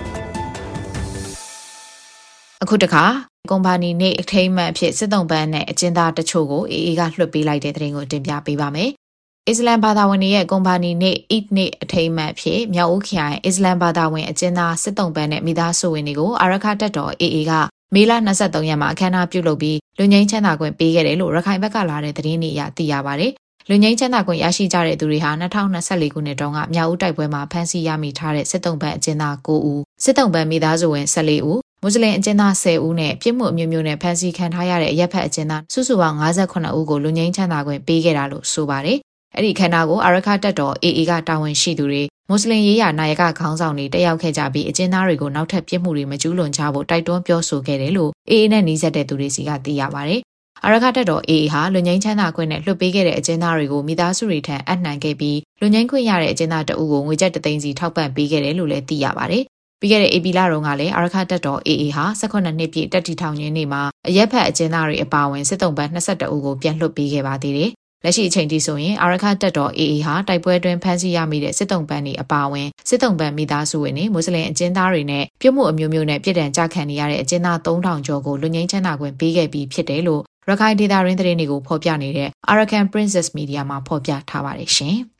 အခုတခါကွန်ပါနီနေအထိမ်းအမှတ်အဖြစ်စစ်တုံးပန်းနဲ့အကျဉ်းသားတချို့ကိုအေအေကလွှတ်ပေးလိုက်တဲ့တဲ့တင်ကိုတင်ပြပေးပါမယ်။အစ္စလမ်ဘာသာဝင်တွေရဲ့ကွန်ပါနီနေအစ်နေအထိမ်းအမှတ်ဖြစ်မြောက်ဦးခရိုင်အစ္စလမ်ဘာသာဝင်အကျဉ်းသားစစ်တုံးပန်းနဲ့မိသားစုဝင်တွေကိုအာရခတပ်တော်အေအေကမေလ၂၃ရက်မှာအခမ်းအနားပြုလုပ်ပြီးလူငိမ့်ချမ်းသာခွင့်ပေးခဲ့တယ်လို့ရခိုင်ဘက်ကလာတဲ့သတင်းတွေအရသိရပါတယ်။လူငိမ့်ချမ်းသာခွင့်ရရှိကြတဲ့သူတွေဟာ၂၀၂၄ခုနှစ်တုန်းကမြောက်ဦးတိုက်ပွဲမှာဖမ်းဆီးရမိထားတဲ့စစ်တုံးပန်းအကျဉ်းသား၉ဦးစစ်တုံးပန်းမိသားစုဝင်၁၄ဦးမွတ်စလင်အကျဉ်းသား၁၀ဦးနဲ့ပြစ်မှုအမျိုးမျိုးနဲ့ဖမ်းဆီးခံထားရတဲ့အရက်ဖက်အကျဉ်းသားစုစုပေါင်း၅၈ဦးကိုလူငိမ့်ချမ်းသာခွင့်ပေးခဲ့တာလို့ဆိုပါတယ်။အဲ့ဒီခန္ဓာကိုအာရခတပ်တော်အေအေကတာဝန်ရှိသူတွေမွတ်စလင်ရေးရာနာယကခေါင်းဆောင်တွေတက်ရောက်ခဲ့ကြပြီးအကျဉ်းသားတွေကိုနောက်ထပ်ပြစ်မှုတွေမကျူးလွန်ကြဖို့တိုက်တွန်းပြောဆိုခဲ့တယ်လို့အေအေနဲ့နှီးစပ်တဲ့သူတွေစီကသိရပါတယ်။အာရခတပ်တော်အေအေဟာလူငိမ့်ချမ်းသာခွင့်နဲ့လွှတ်ပေးခဲ့တဲ့အကျဉ်းသားတွေကိုမိသားစုတွေထံအနှံခဲ့ပြီးလူငိမ့်ခွင့်ရတဲ့အကျဉ်းသားတအုပ်ကိုငွေကျပ်တစ်သိန်းစီထောက်ပံ့ပေးခဲ့တယ်လို့လည်းသိရပါတယ်။ပြီးခဲ့တဲ့ဧပြီလတုန်းကလည်းအာရခတပ်တော်အေအေဟာ၁၈နှစ်ပြည့်တက်တီထောင်ရင်းနေ့မှာအရက်ဖက်အကျဉ်းသားတွေအပါအဝင်စစ်တုံးပန်း၂၁ဦးကိုပြန်လွှတ်ပေးခဲ့ပါသေးတယ်။လက်ရှိအချိန်ထိဆိုရင်အာရခတပ်တော်အေအေဟာတိုက်ပွဲတွင်ဖမ်းဆီးရမိတဲ့စစ်တုံးပန်းတွေအပါအဝင်စစ်တုံးပန်းမိသားစုဝင်တွေမွတ်စလင်အကျဉ်းသားတွေနဲ့ပြစ်မှုအမျိုးမျိုးနဲ့ပြည်ထန်ကြခံနေရတဲ့အကျဉ်းသား၃ထောင်ကျော်ကိုလူငိမ့်ချမ်းသာခွင့်ပေးခဲ့ပြီးဖြစ်တယ်လို့ရခိုင်ဒေသရင်းသတင်းတွေကိုဖော်ပြနေတဲ့ Arakan Princess Media မှာဖော်ပြထားပါတယ်ရှင်။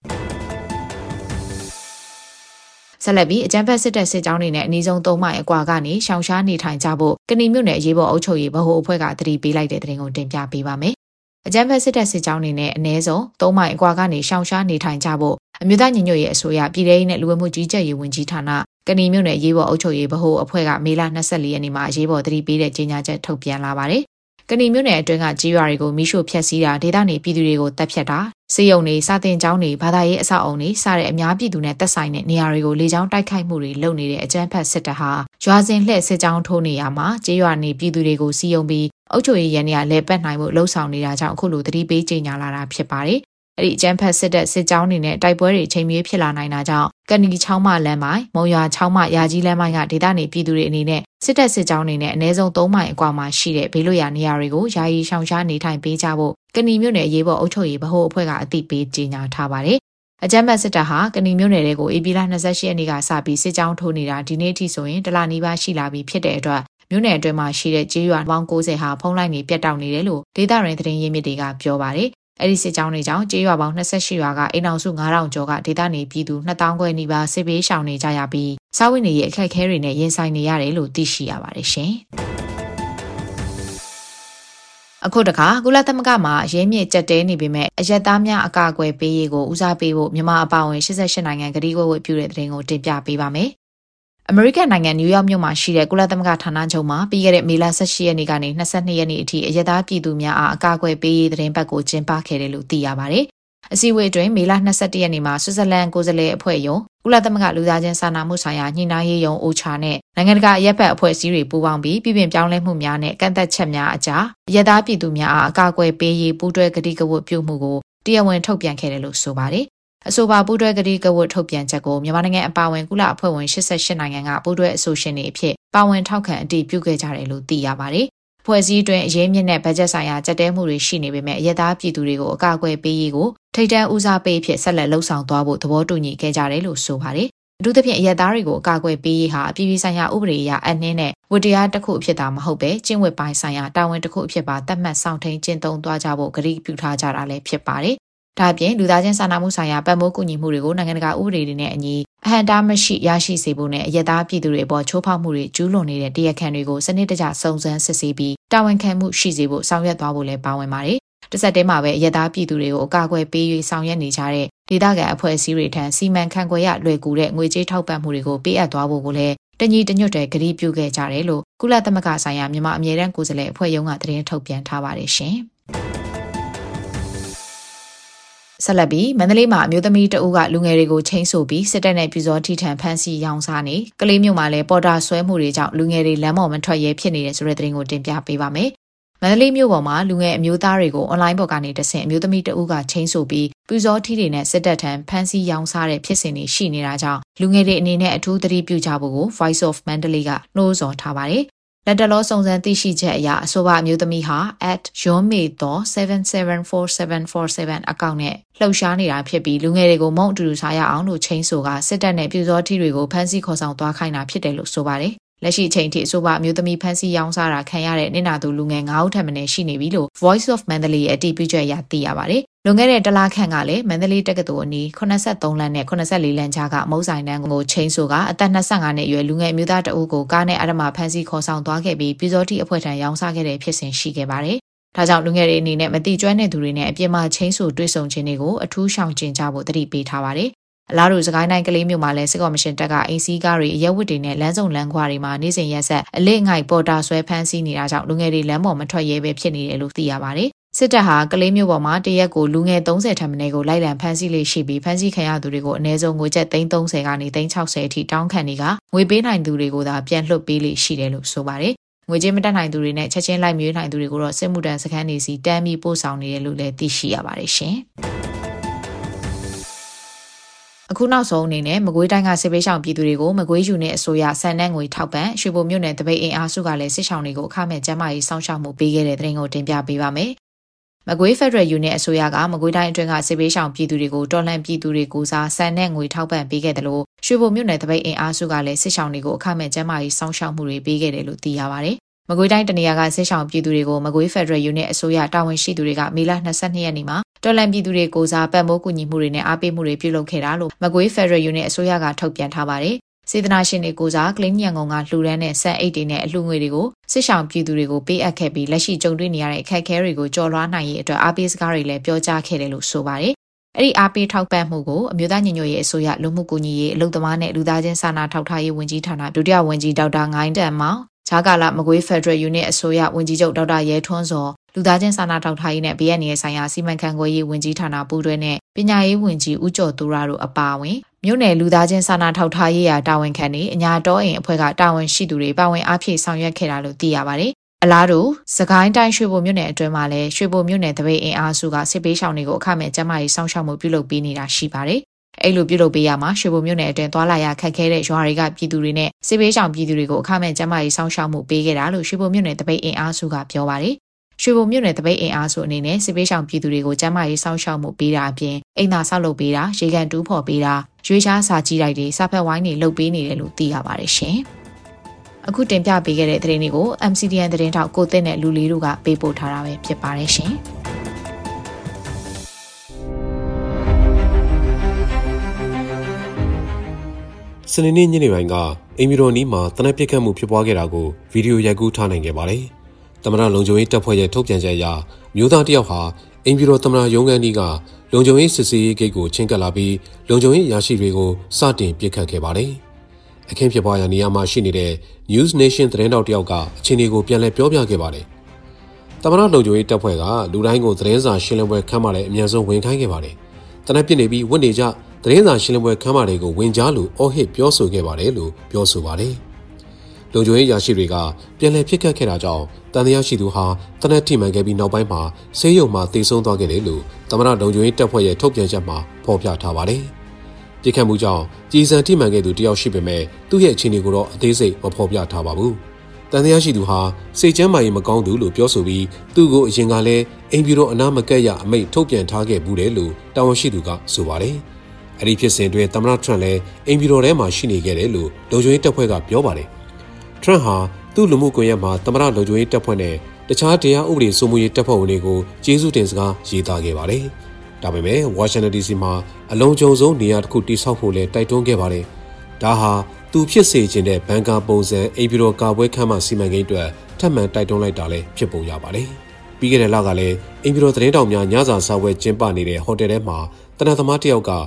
ဆက်လက်ပြီးအကြမ်းဖက်စစ်တပ်စစ်ကြောင်းတွေနဲ့အနီးဆုံးသုံးမိုင်အကွာကနေရှောင်ရှားနေထိုင်ကြဖို့ကဏီမြို့နယ်အရေးပေါ်အုပ်ချုပ်ရေးဗဟိုအဖွဲ့ကသတိပေးလိုက်တဲ့သတင်းကိုတင်ပြပေးပါမယ်။အကြမ်းဖက်စစ်တပ်စစ်ကြောင်းတွေနဲ့အနည်းဆုံးသုံးမိုင်အကွာကနေရှောင်ရှားနေထိုင်ကြဖို့အမျိုးသားညီညွတ်ရေးအစိုးရပြည်ထောင်စုနဲ့လူဝင်မှုကြီးကြပ်ရေးဝန်ကြီးဌာနကဏီမြို့နယ်အရေးပေါ်အုပ်ချုပ်ရေးဗဟိုအဖွဲ့ကမေလ၂၄ရက်နေ့မှာအရေးပေါ်သတိပေးတဲ့ကြေညာချက်ထုတ်ပြန်လာပါတယ်။ကဏီမြို့နယ်အတွင်းကကြေးရွာတွေကိုမိရှို့ဖျက်ဆီးတာဒေသနေပြည်သူတွေကိုတပ်ဖြတ်တာစေယုံတွေစာတင်ကျောင်းတွေဘာသာရေးအဆောက်အအုံတွေစတဲ့အများပြည်သူနဲ့သက်ဆိုင်တဲ့နေရာတွေကိုလေကြောင်းတိုက်ခိုက်မှုတွေလုပ်နေတဲ့အကြမ်းဖက်စစ်တပ်ဟာရွာစဉ်လှည့်စစ်ကြောင်းထိုးနေရမှာကြေးရွာနေပြည်သူတွေကိုစီယုံပြီးအုပ်ချုပ်ရေးရန်တွေကလဲပတ်နိုင်မှုလှုံ့ဆော်နေတာကြောင့်အခုလိုသတိပေးကြေညာလာတာဖြစ်ပါတယ်။အဲ့ဒီအကြမ်းဖက်စစ်တပ်စစ်ကြောင်းတွေနဲ့တိုက်ပွဲတွေချိန်မြေးဖြစ်လာနိုင်တာကြောင့်ကဏီချောင်းမလမ်းမိုင်မုံရွာချောင်းမရာကြီးလမ်းမိုင်ကဒေသနေပြည်သူတွေအနေနဲ့စစ်တပ်စစ်ကြောင်းတွေနဲ့အနည်းဆုံးသုံးမိုင်အကွာမှာရှိတဲ့ဘေးလွတ်ရာနေရာတွေကိုယာယီရှောင်ရှားနေထိုင်ပေးကြဖို့ကဏီမြို့နယ်အရေးပေါ်အုပ်ချုပ်ရေးဗဟိုအဖွဲ့ကအသိပေးကြေညာထားပါတယ်။အကြမ်းဖက်စစ်တပ်ဟာကဏီမြို့နယ်တွေကိုဧပြီလ၂၈ရက်နေ့ကစပြီးစစ်ကြောင်းထိုးနေတာဒီနေ့အထိဆိုရင်တလနီးပါးရှိလာပြီဖြစ်တဲ့အတွက်မြို့နယ်အတွင်းမှာရှိတဲ့ကြေးရွာပေါင်း၉၀ဟာဖုံးလိုက်နေပြတ်တောက်နေတယ်လို့ဒေသရင်းသတင်းရင်းမြစ်တွေကပြောပါတယ်။အဲ့ဒီစစ်ကြောင်းတွေကြောင့်ကြေးရွာပေါင်း၂၈ရွာကအိမ်အောင်စု၅ထောင်ကျော်ကဒေသနေပြည်သူ၂သောင်းခွဲနီးပါးစစ်ဘေးရှောင်နေကြရပြီးစားဝတ်နေရေးအခက်အခဲတွေနဲ့ရင်ဆိုင်နေရတယ်လို့သိရှိရပါတယ်ရှင်။အခုတခါကုလသမဂ္ဂမှာရင်းမြစ်ကြက်တဲနေပေမဲ့အရက်သားများအကာအကွယ်ပေးရေးကိုဦးစားပေးဖို့မြန်မာအပါအဝင်၈၈နိုင်ငံကတိကဝတ်ပြုတဲ့သတင်းကိုတင်ပြပေးပါမယ်။အမေရိကန်နိုင်ငံနယူးယောက်မြို့မှာရှိတဲ့ကုလသမဂ္ဂဌာနချုပ်မှာပြီးခဲ့တဲ့မေလ၁၈ရက်နေ့ကနေ၂၂ရက်နေ့အထိအရက်သားပြည်သူများအားအကာအကွယ်ပေးရေးသတင်းပတ်ကိုကျင်းပခဲ့တယ်လို့သိရပါတယ်။အစည်းအဝေးအတွင်းမေလ၂၁ရက်နေ့မှာဆွစ်ဇာလန်ကိုယ်စားလှယ်အဖွဲ့ယုံကုလသမဂ္ဂလူသားချင်းစာနာမှုဆိုင်ရာညှိနှိုင်းရေးယုံအိုချာနဲ့နိုင်ငံတကာအရက်ဘက်အဖွဲ့အစည်းတွေပူးပေါင်းပြီးပြည်ပပြောင်းလဲမှုများနဲ့ကန့်သက်ချက်များအကြားအရက်သားပြည်သူများအားအကာအကွယ်ပေးရေးပူးတွဲကတိကဝတ်ပြုမှုကိုတရားဝင်ထုတ်ပြန်ခဲ့တယ်လို့ဆိုပါတယ်။အဆိုပါပူးတွဲကတိကဝတ်ထုတ်ပြန်ချက်ကိုမြန်မာနိုင်ငံအပါအဝင်ကုလအဖွဲ့ဝင်၈၈နိုင်ငံကပူးတွဲအဆိုရှင်တွေအဖြစ်ပါဝင်ထောက်ခံအတည်ပြုခဲ့ကြတယ်လို့သိရပါတယ်။ဖွဲ့စည်းတွင်အရေးမြင့်တဲ့ဘတ်ဂျက်ဆိုင်ရာကြက်တဲမှုတွေရှိနေပေမဲ့အရက်သားပြည်သူတွေကိုအကာအကွယ်ပေးရေးကိုထိပ်တန်းဦးစားပေးအဖြစ်ဆက်လက်လှုပ်ဆောင်သွားဖို့သဘောတူညီခဲ့ကြတယ်လို့ဆိုပါတယ်အထူးသဖြင့်အရက်သားတွေကိုအကာအကွယ်ပေးရေးဟာအပြည်ပြည်ဆိုင်ရာဥပဒေအရအနှင်းနဲ့ဝတ္တရားတစ်ခုအဖြစ်သာမဟုတ်ပဲကျင့်ဝတ်ပိုင်းဆိုင်ရာတာဝန်တစ်ခုအဖြစ်ပါသတ်မှတ်ဆောင်ထိန်ကျင့်သုံးသွားကြဖို့ကတိပြုထားကြတာလည်းဖြစ်ပါတယ်။ဒါ့အပြင်လူသားချင်းစာနာမှုဆိုင်ရာပတ်မိုးကူညီမှုတွေကိုနိုင်ငံတကာဥပဒေတွေနဲ့အညီအဟန့်တားမရှိရရှိစေဖို့နဲ့အရက်သားပြည်သူတွေအပေါ်ချိုးဖောက်မှုတွေကျူးလွန်နေတဲ့တရားခံတွေကိုစနစ်တကျစုံစမ်းစစ်ဆေးပြီးတာဝန်ခံမှုရှိစေဖို့ဆောင်ရွက်သွားဖို့လည်းပါဝင်ပါတယ်။တစ်ဆက်တည်းမှာပဲအရက်သားပြည်သူတွေကိုအကာအကွယ်ပေး၍ဆောင်ရွက်နေကြတဲ့ဒေသခံအဖွဲ့အစည်းတွေထံစီမံခန့်ခွဲရလွယ်ကူတဲ့ငွေကြေးထောက်ပံ့မှုတွေကိုပေးအပ်သွားဖို့ကိုလည်းတညီတညွတ်တဲ့ကတိပြုခဲ့ကြတယ်လို့ကုလသမဂ္ဂဆိုင်ရာမြန်မာအမြဲတမ်းကိုယ်စားလှယ်အဖွဲ့ရုံးကသတင်းထုတ်ပြန်ထားပါတယ်ရှင်။ဆက်လက်ပြီးမန္တလေးမှာအမျိုးသမီးတအုပ်ကလူငယ်တွေကိုချိန်ဆိုပြီးစစ်တပ်နဲ့ပြူစောထိထန်ဖမ်းဆီးရောင်းစားနေကလေးမျိုးမှာလည်းပေါ်တာဆွဲမှုတွေကြောင့်လူငယ်တွေလမ်းပေါ်မထွက်ရဲဖြစ်နေတဲ့ဆိုတဲ့သတင်းကိုတင်ပြပေးပါမယ်။မန္တလေးမြို့ပေါ်မှာလူငယ်အမျိုးသားတွေကိုအွန်လိုင်းပေါ်ကနေတဆင့်အမျိုးသမီးတအုပ်ကချိန်ဆိုပြီးပြူစောထိတွေနဲ့စစ်တပ်ထံဖမ်းဆီးရောင်းစားတဲ့ဖြစ်စဉ်တွေရှိနေတာကြောင့်လူငယ်တွေအနေနဲ့အထူးသတိပြုကြဖို့ကို Voice of Mandalay ကနှိုးဆော်ထားပါတယ်။လက်တလောစုံစမ်းသိရှိချက်အရအဆိုပါအမျိုးသမီးဟာ at yonmeitho seven seven four seven four seven အကောင့်နဲ့လှုပ်ရှားနေတာဖြစ်ပြီးလူငယ်တွေကိုမုံအတူတူစားရအောင်လို့ချိန်ဆိုကစစ်တပ်နဲ့ပြူစောထီတွေကိုဖမ်းဆီးခေါ်ဆောင်သွားခိုင်းတာဖြစ်တယ်လို့ဆိုပါတယ်။လက်ရှိအချိန်ထိအဆိုပါအမျိုးသမီးဖမ်းဆီးရောင်းစားတာခံရတဲ့နင့်နာသူလူငယ်၅ဦးထပ်မံရှိနေပြီလို့ Voice of Mandalay ရဲ့အတည်ပြုချက်အရသိရပါတယ်။လွန်ခဲ့တဲ့တလခန့်ကလည်းမန္တလေးတက္ကသိုလ်အနီးeighty-threeလမ်းနဲ့eighty-fourလမ်းကြားကမုံဆိုင်တန်းကိုချိန်ဆိုကအသက်twenty-fiveနှစ်အရွယ်လူငယ်အမျိုးသားတအုပ်ကိုကားနဲ့အဓမ္မဖမ်းဆီးခေါ်ဆောင်သွားခဲ့ပြီးပြူစောတိအဖွဲ့ထံရောင်းစားခဲ့တဲ့ဖြစ်စဉ်ရှိခဲ့ပါတယ်။ဒါကြောင့်လူငယ်တွေအနေနဲ့မတိကျွမ်းတဲ့သူတွေနဲ့အပြစ်မှချိန်ဆိုတွေ့ဆုံခြင်းတွေကိုအထူးရှောင်ကျဉ်ကြဖို့တတိပေးထားပါတယ်။အလားတူစကိုင်းတိုင်းကလေးမြို့မှာလည်းစစ်ကော်မရှင်တပ်ကအင်စီကားတွေအရက်ဝတ်တွေနဲ့လမ်းစုံလမ်းခွာတွေမှာနေစဉ်ရက်ဆက်အလေးငိုက်ပေါ်တာဆွဲဖမ်းဆီးနေတာကြောင့်လူငယ်တွေလမ်းပေါ်မထွက်ရဲပဲဖြစ်နေတယ်လို့သိရပါတယ်။စစ်တပ်ဟာကလေးမျိုးပေါ်မှာတရက်ကိုလူငယ်thirtyထက်မနည်းကိုလိုက်လံဖမ်းဆီးလေးရှိပြီးဖမ်းဆီးခံရသူတွေကိုအနည်းဆုံးငွေကျပ်သိန်းthirtyကနေသိန်းsixtyအထိတောင်းခံနေကငွေပေးနိုင်သူတွေကိုသာပြန်လွှတ်ပေးလေးရှိတယ်လို့ဆိုပါတယ်။ငွေကြေးမတက်နိုင်သူတွေနဲ့ချက်ချင်းလိုက်မြွေးနိုင်သူတွေကိုတော့စစ်မှုထမ်းစခန်းတွေစီတမ်းပြီးပို့ဆောင်နေတယ်လို့လည်းသိရှိရပါတယ်ရှင်။အခုနောက်ဆုံးအနေနဲ့မကွေးတိုင်းကစစ်ပေးရှောင်ပြည်သူတွေကိုမကွေးယူနဲ့အစိုးရဆန်နှန်းငွေထောက်ပံ့ရွှေဘိုမြို့နယ်တပိတ်အင်အားစုကလည်းစစ်ရှောင်တွေကိုအခမဲ့ကျန်းမာရေးစောင့်ရှောက်မှုပေးခဲ့တဲ့တဲ့ရင်ကိုတင်ပြပေးပါမယ်။မကွေး Federal Unit အစိုးရကမကွေးတိုင်းအတွင်းကစစ်ပေးရှောင်ပြည်သူတွေကိုတော်လှန်ပြည်သူတွေကိုစားဆန်နဲ့ငွေထောက်ပံ့ပေးခဲ့တယ်လို့ရွှေဘိုမြို့နယ်တပိတ်အင်အားစုကလည်းစစ်ရှောင်တွေကိုအခမဲ့ကျန်းမာရေးစောင့်ရှောက်မှုတွေပေးခဲ့တယ်လို့သိရပါတယ်။မကွေးတိုင်းတနေရာကစစ်ရှောင်ပြည်သူတွေကိုမကွေး Federal Unit အစိုးရတာဝန်ရှိသူတွေကမေလtwenty-twoရက်နေ့မှာတော်လှန်ပြည်သူတွေကိုစားပတ်မိုးကူညီမှုတွေနဲ့အားပေးမှုတွေပြုလုပ်ခဲ့တာလို့မကွေး Federal Unit အစိုးရကထုတ်ပြန်ထားပါတယ်။စေတနာရှင်တွေကိုစားကလင်းညံငုံကလှူဒန်းတဲ့ဆန်အိတ်တွေနဲ့အလှူငွေတွေကိုစစ်ရှောင်ပြည်သူတွေကိုပေးအပ်ခဲ့ပြီးလက်ရှိကြုံတွေ့နေရတဲ့အခက်အခဲတွေကိုကျော်လွှားနိုင်ရေးအတွက်အားပေးစကားတွေလည်းပြောကြားခဲ့တယ်လို့ဆိုပါတယ်။အဲ့ဒီအားပေးထောက်ပံ့မှုကိုအမျိုးသားညီညွတ်ရေးအစိုးရလူမှုကူညီရေးအလုပ်သမားနဲ့လူသားချင်းစာနာထောက်ထားရေးဝန်ကြီးဌာနဒုတိယဝန်ကြီးဒေါက်တာငိုင်းတန်မောင်ဂျာကာလာမကွေး Federal Unit အစိုးရဝန်ကြီးချုပ်ဒေါက်တာရဲထွန်းစောလူသားချင်းစာနာထောက်ထားရေးနဲ့ဘေးအန္တရာယ်ဆိုင်ရာစီမံခန့်ခွဲရေးဝန်ကြီးဌာနပူးတွဲနဲ့ပညာရေးဝန်ကြီးဦးကျော်သူရတို့အပါအဝင်မြို့နယ်လူသားချင်းစာနာထောက်ထားရေးရာတာဝန်ခံတွေအညာတော်အိမ်အဖွဲ့ကတာဝန်ရှိသူတွေပါဝင်အားဖြည့်ဆောင်ရွက်ခဲ့တာလို့သိရပါတယ်။အလားတူစကိုင်းတိုင်းရွှေဘိုမြို့နယ်အတွင်းမှာလည်းရွှေဘိုမြို့နယ်တပိတ်အင်အားစုကစစ်ပေးရှောင်တွေကိုအခမဲ့ကျန်းမာရေးစောင့်ရှောက်မှုပြုလုပ်ပေးနေတာရှိပါတယ်။အဲ့လိုပြုလုပ်ပေးရမှာရွှေဘိုမြို့နယ်အတွင်းသွာလာရခက်ခဲတဲ့ရွာတွေကပြည်သူတွေနဲ့စစ်ပေးရှောင်ပြည်သူတွေကိုအခမဲ့ကျန်းမာရေးစောင့်ရှောက်မှုပေးခဲ့တာလို့ရွှေဘိုမြို့နယ်တပိတ်အင်အားစုကပြောပါတယ်။ရွှေဘုံမြို့နယ်တပိတ်အင်အားစုအနေနဲ့စစ်ပေးရှောင်ပြည်သူတွေကိုကျန်းမာရေးစောင့်ရှောက်မှုပေးတာအပြင်အိမ်သာဆောက်လုပ်ပေးတာရေကန်တူးဖော်ပေးတာရွေးချားစာကြီးတိုက်တွေစာဖက်ဝိုင်းတွေလုပ်ပေးနေတယ်လို့သိရပါတယ်ရှင်။အခုတင်ပြပေးခဲ့တဲ့သတင်းတွေကို M C D N သတင်းထောက်ကိုသစ်နဲ့လူလီတို့ကပေးပို့ထားတာပဲဖြစ်ပါတယ်ရှင်။စနေနေ့ညနေပိုင်းကအင်မီရိုနီမှာတနက်ပစ်ခတ်မှုဖြစ်ပွားခဲ့တာကိုဗီဒီယိုရိုက်ကူးထားနိုင်ခဲ့ပါတယ်။သမ္မတလုံခြုံရေးတပ်ဖွဲ့ရဲ့ထုတ်ပြန်ချက်အရမျိုးသားတယောက်ဟာအင်ပြည်တော်သမ္မတရုံးခန်းကြီးကလုံခြုံရေးစစ်ဆေးရေးဂိတ်ကိုချင်းကပ်လာပြီးလုံခြုံရေးရရှိတွေကိုစတင်ပစ်ခတ်ခဲ့ပါတယ်။အခင်းဖြစ်ပွားရာနေရာမှာရှိနေတဲ့ News Nation သတင်းတောက်တယောက်ကအခြေအနေကိုပြန်လည်ပြောပြခဲ့ပါတယ်။သမ္မတလုံခြုံရေးတပ်ဖွဲ့ကလူတိုင်းကိုသတင်းစာရှင်းလင်းပွဲခန်းမှာလည်းအများဆုံးဝင်ခိုင်းခဲ့ပါတယ်။တနက်ပြစ်နေပြီးဝတ်နေကြသတင်းစာရှင်းလင်းပွဲခန်းမှာတွေကိုဝင်ကြားလို့အော်ဟစ်ပြောဆိုခဲ့ပါတယ်လို့ပြောဆိုပါတယ်။လုံခြုံရေးရရှိတွေကပြန်လည်ဖြစ်ခတ်ခဲ့တာကြောင့်တန်တရားရှိသူဟာတနက်ထိမှန်ခဲ့ပြီးနောက်ပိုင်းမှာဆေးရုံမှာတေဆုံးသွားခဲ့တယ်လို့သမ္မတလုံခြုံရေးတပ်ဖွဲ့ရဲ့ထုတ်ပြန်ချက်မှာဖော်ပြထားပါတယ်။ပြစ်ခတ်မှုကြောင့်ကြီးစံထိမှန်ခဲ့သူတယောက်ရှိပေမဲ့သူ့ရဲ့အခြေအနေကိုတော့အသေးစိတ်မဖော်ပြထားပါဘူး။တန်တရားရှိသူဟာစိတ်ကျန်းမာရေးမကောင်းသူလို့ပြောဆိုပြီးသူ့ကိုအရင်ကလည်းအိမ်ပြည်တော်အနားမကက်ရအမိန့်ထုတ်ပြန်ထားခဲ့ဘူးတယ်လို့တာဝန်ရှိသူကဆိုပါတယ်။အဲ့ဒီဖြစ်စဉ်တွင်သမ္မတထရန့်လည်းအိမ်ဖြူတော်ထဲမှာရှိနေခဲ့တယ်လို့လုံခြုံရေးတပ်ဖွဲ့ကပြောပါတယ်ထရန့်ဟာသူ့လူမှုကွန်ရက်မှာသမ္မတလုံခြုံရေးတပ်ဖွဲ့နဲ့တခြားတရားဥပဒေစိုးမိုးရေးတပ်ဖွဲ့ဝင်တွေကိုကျေးဇူးတင်စကားရေးသားခဲ့ပါတယ်ဒါပေမဲ့ဝါရှင်တန် ဒီ စီ မှာအလုံးစုံဆုံးနေရာတစ်ခုတိစောက်ဖို့လည်းတိုက်တွန်းခဲ့ပါတယ်ဒါဟာသူဖြစ်စေခြင်းတဲ့ဘန်ကာပုံစံအိမ်ဖြူတော်ကာပွဲခန်းမစီမံကိန်းအတွက်ထပ်မံတိုက်တွန်းလိုက်တာလည်းဖြစ်ပေါ်ရပါတယ်ပြီးခဲ့တဲ့လကလည်းအိမ်ဖြူတော်သတင်းတောင်များညစာစားပွဲကျင်းပနေတဲ့ဟိုတယ်ထဲမှာတနင်္သမားတစ်ယောက်က